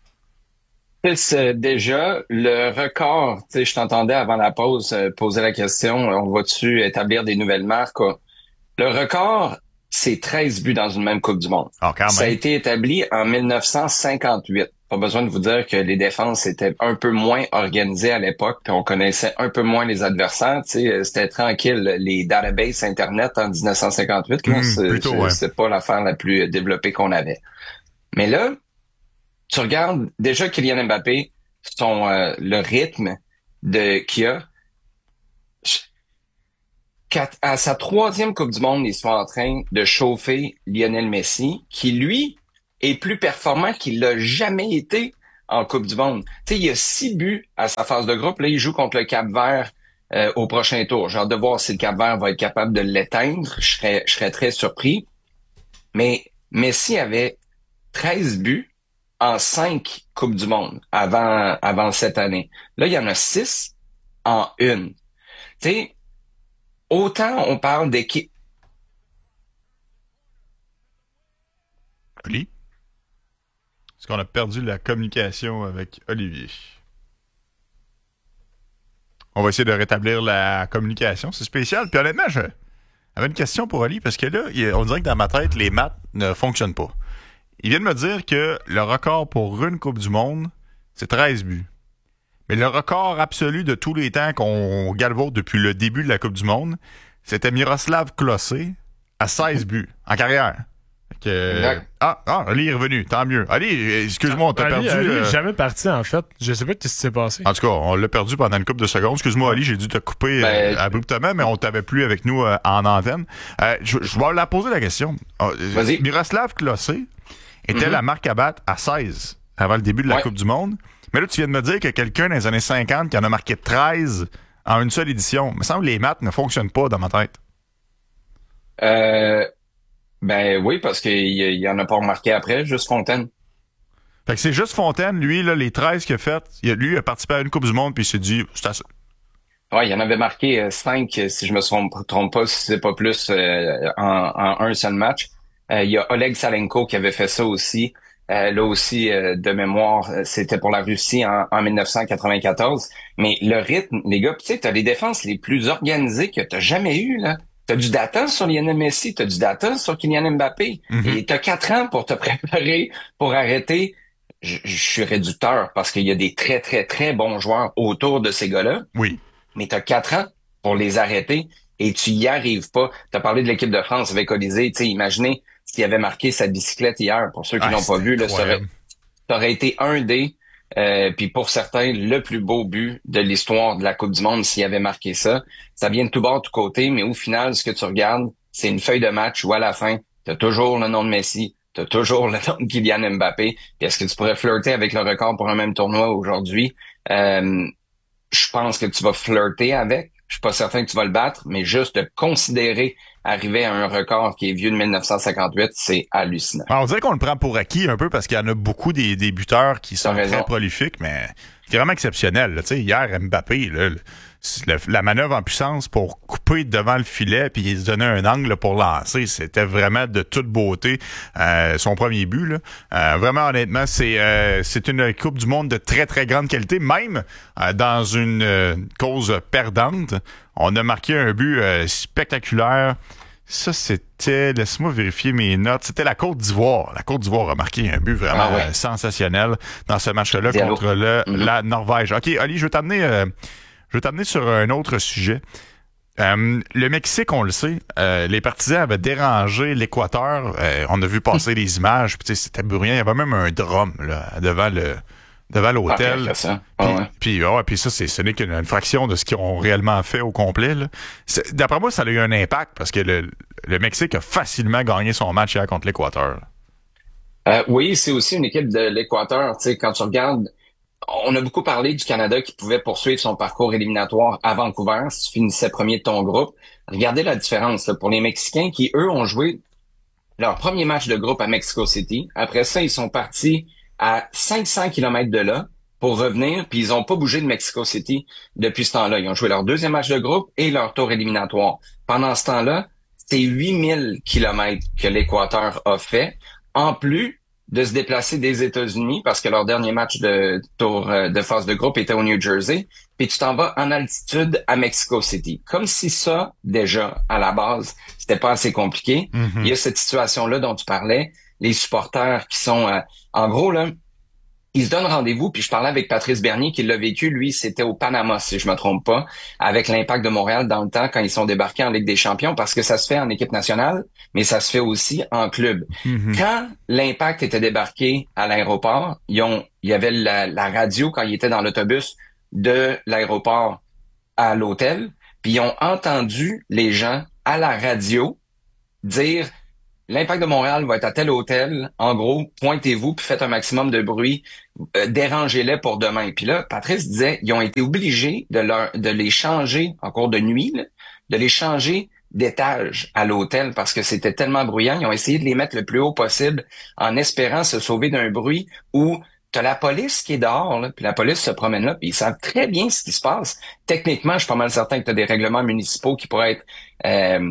C'est déjà le record. Tu sais, je t'entendais avant la pause euh, poser la question, on va-tu établir des nouvelles marques? Le record, c'est treize buts dans une même Coupe du Monde.
Oh, quand même.
Ça a été établi en mille neuf cent cinquante-huit. pas besoin de vous dire que les défenses étaient un peu moins organisées à l'époque, puis on connaissait un peu moins les adversaires. Tu sais, c'était tranquille. Les databases Internet en dix-neuf cent cinquante-huit, là,
mmh,
c'est,
plutôt,
c'est,
ouais.
c'est pas l'affaire la plus développée qu'on avait. Mais là, tu regardes déjà Kylian Mbappé, son euh, le rythme de qu'il a. À sa troisième Coupe du Monde, ils sont en train de chauffer Lionel Messi, qui, lui, est plus performant qu'il l'a jamais été en Coupe du Monde. Tu sais, il y a six buts à sa phase de groupe. Là, il joue contre le Cap-Vert euh, au prochain tour. J'ai hâte de voir si le Cap-Vert va être capable de l'éteindre. Je serais, je serais très surpris. Mais Messi avait treize buts en cinq Coupes du Monde avant, avant cette année. Là, il y en a six en une. Tu sais, autant on parle d'équipe.
Oli? Est-ce qu'on a perdu la communication avec Olivier? On va essayer de rétablir la communication. C'est spécial. Puis honnêtement, je j'avais une question pour Oli, parce que là, on dirait que dans ma tête, les maths ne fonctionnent pas. Il vient de me dire que le record pour une Coupe du Monde, c'est treize buts. Mais le record absolu de tous les temps qu'on galvaude depuis le début de la Coupe du Monde, c'était Miroslav Klose à seize buts en carrière. Que... Ah, ah, Ali est revenu, tant mieux. Ali, excuse-moi, on t'a
Ali,
perdu.
Ali
euh...
est jamais parti, en fait. Je sais pas ce qui s'est passé.
En tout cas, on l'a perdu pendant une couple de secondes. Excuse-moi, Ali, j'ai dû te couper
ben,
euh, abruptement, mais on t'avait plus avec nous euh, en antenne. Euh, je, je vais la poser la question. Euh,
Vas-y.
Miroslav Klose était mm-hmm. la marque à battre à seize avant le début de la
ouais.
Coupe du Monde. Mais là, tu viens de me dire que quelqu'un dans les années cinquante qui en a marqué treize en une seule édition. Il me semble que les maths ne fonctionnent pas dans ma tête.
Euh, ben oui, parce qu'il y, y en a pas remarqué après, juste Fontaine.
Fait que c'est juste Fontaine, lui, là, les treize qu'il a fait, il a, lui, il a participé à une Coupe du Monde, puis il s'est dit, c'est assez.
Ouais, il y en avait marqué euh, cinq, si je me trompe, trompe pas, si c'est pas plus, euh, en, en un seul match. Euh, il y a Oleg Salenko qui avait fait ça aussi. Euh, là aussi, euh, de mémoire, c'était pour la Russie en, en dix-neuf cent quatre-vingt-quatorze. Mais le rythme, les gars, tu sais, t'as les défenses les plus organisées que t'as jamais eues, là. T'as du data sur Lionel Messi, t'as du data sur Kylian Mbappé. Mm-hmm. Et t'as quatre ans pour te préparer, pour arrêter. Je, je suis réducteur parce qu'il y a des très, très, très bons joueurs autour de ces gars-là.
Oui.
Mais t'as quatre ans pour les arrêter et tu y arrives pas. T'as parlé de l'équipe de France avec Olysée. Tu sais, imaginez s'il avait marqué sa bicyclette hier. Pour ceux qui ah, l'ont pas vu, là, ça aurait, ça aurait été un des, euh, puis pour certains, le plus beau but de l'histoire de la Coupe du Monde s'il avait marqué ça. Ça vient de tout bord, de tout côté, mais au final, ce que tu regardes, c'est une feuille de match où à la fin, t'as toujours le nom de Messi, t'as toujours le nom de Kylian Mbappé. Puis est-ce que tu pourrais flirter avec le record pour un même tournoi aujourd'hui? Euh, je pense que tu vas flirter avec. Je suis pas certain que tu vas le battre, mais juste de considérer arriver à un record qui est vieux de dix-neuf cent cinquante-huit, c'est hallucinant.
Alors, on dirait qu'on le prend pour acquis un peu parce qu'il y en a beaucoup des, des buteurs qui sont très prolifiques, mais c'est vraiment exceptionnel. Tu sais, hier, Mbappé, là, le, la manœuvre en puissance pour couper devant le filet puis se donner un angle pour lancer, c'était vraiment de toute beauté. Euh, son premier but, là. Euh, vraiment, honnêtement, c'est euh, c'est une Coupe du Monde de très, très grande qualité. Même euh, dans une euh, cause perdante, on a marqué un but euh, spectaculaire. Ça, c'était... Laisse-moi vérifier mes notes. C'était la Côte d'Ivoire. La Côte d'Ivoire a marqué un but vraiment ah ouais. euh, sensationnel dans ce match-là Diallo. contre le, mm-hmm. la Norvège. OK, Ali, je vais t'amener... Euh, Je vais t'amener sur un autre sujet. Euh, le Mexique, on le sait, euh, les partisans avaient dérangé l'Équateur. Euh, on a vu passer les images, puis c'était bruyant. Il y avait même un drum là, devant le devant l'hôtel.
Ah, ça.
Puis,
ah, ouais.
puis, ouais, puis ça, c'est, ce n'est qu'une fraction de ce qu'ils ont réellement fait au complet. Là. D'après moi, ça a eu un impact parce que le, le Mexique a facilement gagné son match hier contre l'Équateur.
Euh, oui, c'est aussi une équipe de l'Équateur. Tu sais, quand tu regardes, on a beaucoup parlé du Canada qui pouvait poursuivre son parcours éliminatoire à Vancouver si tu finissais premier de ton groupe. Regardez la différence là, pour les Mexicains qui, eux, ont joué leur premier match de groupe à Mexico City. Après ça, ils sont partis à cinq cents kilomètres de là pour revenir, puis ils ont pas bougé de Mexico City depuis ce temps-là. Ils ont joué leur deuxième match de groupe et leur tour éliminatoire. Pendant ce temps-là, c'est huit mille kilomètres que l'Équateur a fait, en plus de se déplacer des États-Unis parce que leur dernier match de tour de phase de groupe était au New Jersey, puis tu t'en vas en altitude à Mexico City. Comme si ça, déjà, à la base, c'était pas assez compliqué. Mm-hmm. Il y a cette situation-là dont tu parlais, les supporters qui sont... Euh, en gros, là, ils se donnent rendez-vous, puis je parlais avec Patrice Bernier qui l'a vécu, lui, c'était au Panama, si je me trompe pas, avec l'Impact de Montréal dans le temps quand ils sont débarqués en Ligue des Champions, parce que ça se fait en équipe nationale, mais ça se fait aussi en club. Mm-hmm. Quand l'Impact était débarqué à l'aéroport, ils ont, il y avait la, la radio quand ils étaient dans l'autobus de l'aéroport à l'hôtel, puis ils ont entendu les gens à la radio dire l'Impact de Montréal va être à tel hôtel, en gros, pointez-vous puis faites un maximum de bruit, euh, dérangez-les pour demain. Puis là, Patrice disait, ils ont été obligés de leur de les changer en cours de nuit, là, de les changer d'étage à l'hôtel parce que c'était tellement bruyant. Ils ont essayé de les mettre le plus haut possible en espérant se sauver d'un bruit où t'as la police qui est dehors, là, puis la police se promène là, puis ils savent très bien ce qui se passe. Techniquement, je suis pas mal certain que t'as des règlements municipaux qui pourraient être euh,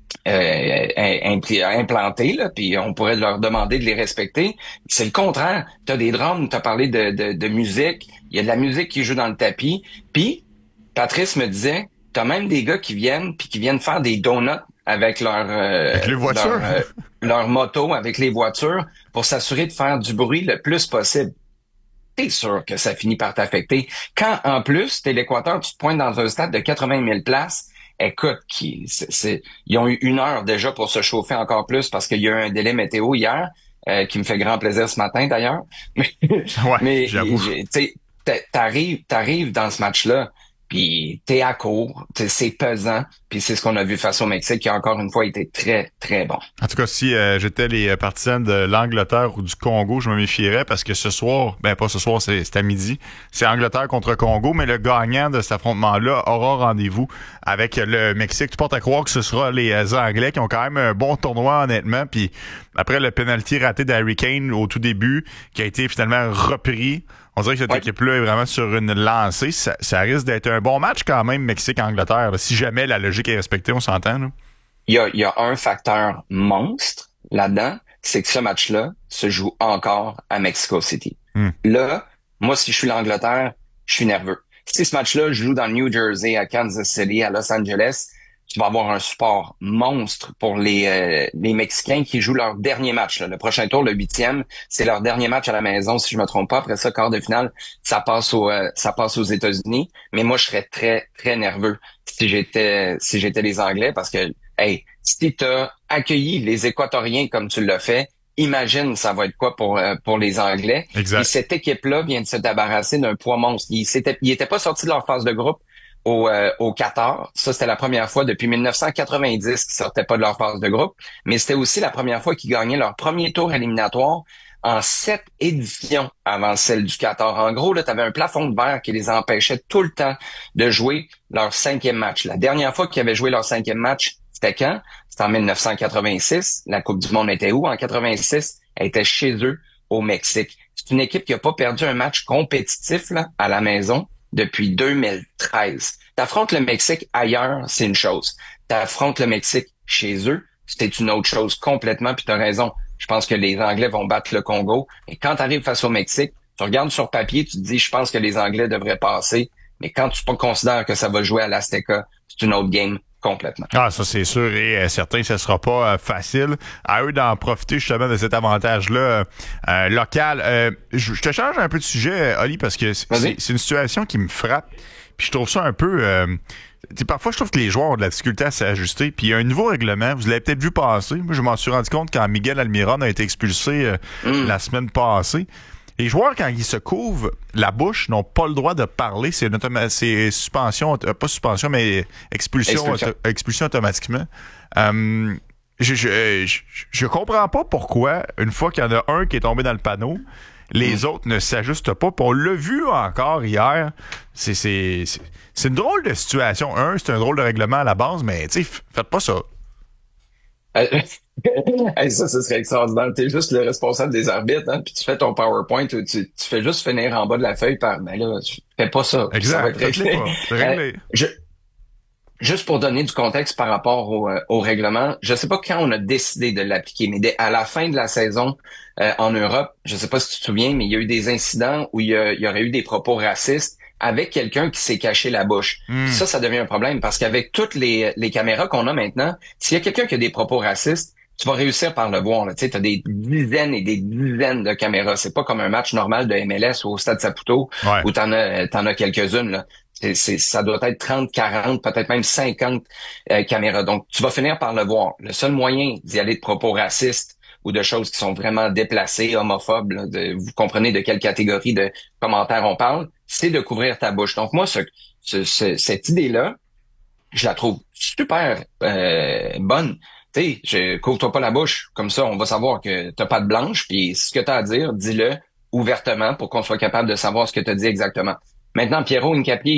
Euh, implantés, là, puis on pourrait leur demander de les respecter. C'est le contraire. T'as des drums, t'as parlé de, de, de musique, il y a de la musique qui joue dans le tapis. Puis Patrice me disait, t'as même des gars qui viennent puis qui viennent faire des donuts avec leur euh,
avec les voitures,
leur, euh, leur moto, avec les voitures, pour s'assurer de faire du bruit le plus possible. T'es sûr que ça finit par t'affecter. Quand en plus t'es l'Équateur, tu te pointes dans un stade de quatre-vingt mille places. Écoute, qui, c'est, c'est, ils ont eu une heure déjà pour se chauffer encore plus parce qu'il y a eu un délai météo hier euh, qui me fait grand plaisir ce matin d'ailleurs. Mais,
ouais,
mais
j'avoue.
tu sais, t'arrives, t'arrives dans ce match-là, puis t'es à court, c'est pesant, puis c'est ce qu'on a vu face au Mexique qui a encore une fois été très, très bon.
En tout cas, si euh, j'étais les partisans de l'Angleterre ou du Congo, je me méfierais parce que ce soir, ben pas ce soir, c'est, c'est à midi, c'est Angleterre contre Congo, mais le gagnant de cet affrontement-là aura rendez-vous avec le Mexique. Tu portes à croire que ce sera les Anglais qui ont quand même un bon tournoi, honnêtement, puis après le penalty raté d'Harry Kane au tout début, qui a été finalement repris, on dirait que cette ouais. équipe-là est vraiment sur une lancée. Ça, ça risque d'être un bon match quand même, Mexique-Angleterre. Là, si jamais la logique est respectée, on s'entend. Là.
Il y a, il y a un facteur monstre là-dedans, c'est que ce match-là se joue encore à Mexico City. Hmm. Là, moi, si je suis l'Angleterre, je suis nerveux. Si ce match-là joue dans le New Jersey, à Kansas City, à Los Angeles, tu vas avoir un support monstre pour les euh, les Mexicains qui jouent leur dernier match. Là. Le prochain tour, le huitième, c'est leur dernier match à la maison, si je me trompe pas. Après ça, quart de finale, ça passe au euh, ça passe aux États-Unis. Mais moi, je serais très très nerveux si j'étais si j'étais les Anglais parce que hey, si t'as accueilli les Équatoriens comme tu l'as fait, imagine ça va être quoi pour euh, pour les Anglais.
Exact.
Et cette équipe-là vient de se débarrasser d'un poids monstre. Ils s'étaient ils étaient pas sortis de leur phase de groupe. Au, euh, au Qatar. Ça, c'était la première fois depuis dix-neuf cent quatre-vingt-dix qu'ils sortaient pas de leur phase de groupe, mais c'était aussi la première fois qu'ils gagnaient leur premier tour éliminatoire en sept éditions avant celle du Qatar. En gros, là, tu avais un plafond de verre qui les empêchait tout le temps de jouer leur cinquième match. La dernière fois qu'ils avaient joué leur cinquième match, c'était quand? C'était en dix-neuf cent quatre-vingt-six. La Coupe du Monde était où? En quatre-vingt-six, elle était chez eux, au Mexique. C'est une équipe qui a pas perdu un match compétitif là à la maison depuis deux mille treize. T'affrontes le Mexique ailleurs, c'est une chose. T'affrontes le Mexique chez eux, c'est une autre chose complètement, puis t'as raison. Je pense que les Anglais vont battre le Congo. Et quand t'arrives face au Mexique, tu regardes sur papier, tu te dis, je pense que les Anglais devraient passer. Mais quand tu considères que ça va jouer à l'Azteca, c'est une autre game complètement.
Ah, ça c'est sûr et euh, certain que ce sera pas euh, facile. À eux d'en profiter justement de cet avantage-là euh, local. Euh, je, je te change un peu de sujet, Oli, parce que c'est, c'est, c'est une situation qui me frappe. Puis je trouve ça un peu... Euh, parfois, je trouve que les joueurs ont de la difficulté à s'ajuster. Puis il y a un nouveau règlement. Vous l'avez peut-être vu passer. Moi, je m'en suis rendu compte quand Miguel Almiron a été expulsé euh, mm. la semaine passée. Les joueurs, quand ils se couvrent la bouche, n'ont pas le droit de parler. C'est une automa- c'est suspension, pas suspension, mais expulsion, expulsion, auto- expulsion automatiquement. Euh, je, je, je, je comprends pas pourquoi, une fois qu'il y en a un qui est tombé dans le panneau, les mmh. autres ne s'ajustent pas. Puis on l'a vu encore hier. C'est, c'est, c'est, c'est une drôle de situation. Un, c'est un drôle de règlement à la base, mais tu sais, faites pas ça.
Hey, ça, ce serait extraordinaire. T'es juste le responsable des arbitres, hein, puis tu fais ton PowerPoint, tu, tu fais juste finir en bas de la feuille par, ben là, tu fais pas ça.
Exact.
Ça va être réglé.
C'est réglé.
Euh, je, juste pour donner du contexte par rapport au, euh, au règlement, je sais pas quand on a décidé de l'appliquer, mais dès, à la fin de la saison euh, en Europe, je sais pas si tu te souviens, mais il y a eu des incidents où il y, a, il y aurait eu des propos racistes avec quelqu'un qui s'est caché la bouche. Mm. Ça, ça devient un problème parce qu'avec toutes les, les caméras qu'on a maintenant, s'il y a quelqu'un qui a des propos racistes, tu vas réussir par le voir. Tu sais, t'as des dizaines et des dizaines de caméras. C'est pas comme un match normal de M L S ou au Stade Saputo
ouais.
où t'en as, t'en as quelques-unes, là. C'est, c'est, ça doit être trente, quarante, peut-être même cinquante euh, caméras. Donc, tu vas finir par le voir. Le seul moyen d'y aller de propos racistes ou de choses qui sont vraiment déplacées, homophobes, là, de, vous comprenez de quelle catégorie de commentaires on parle, c'est de couvrir ta bouche. Donc, moi, ce, ce, ce, cette idée-là, je la trouve super euh, bonne. Tu sais, je couvre-toi pas la bouche. Comme ça, on va savoir que t'as pas de blanche. Puis, ce que t'as à dire, dis-le ouvertement pour qu'on soit capable de savoir ce que t'as dit exactement. Maintenant, Pierrot Hincapié,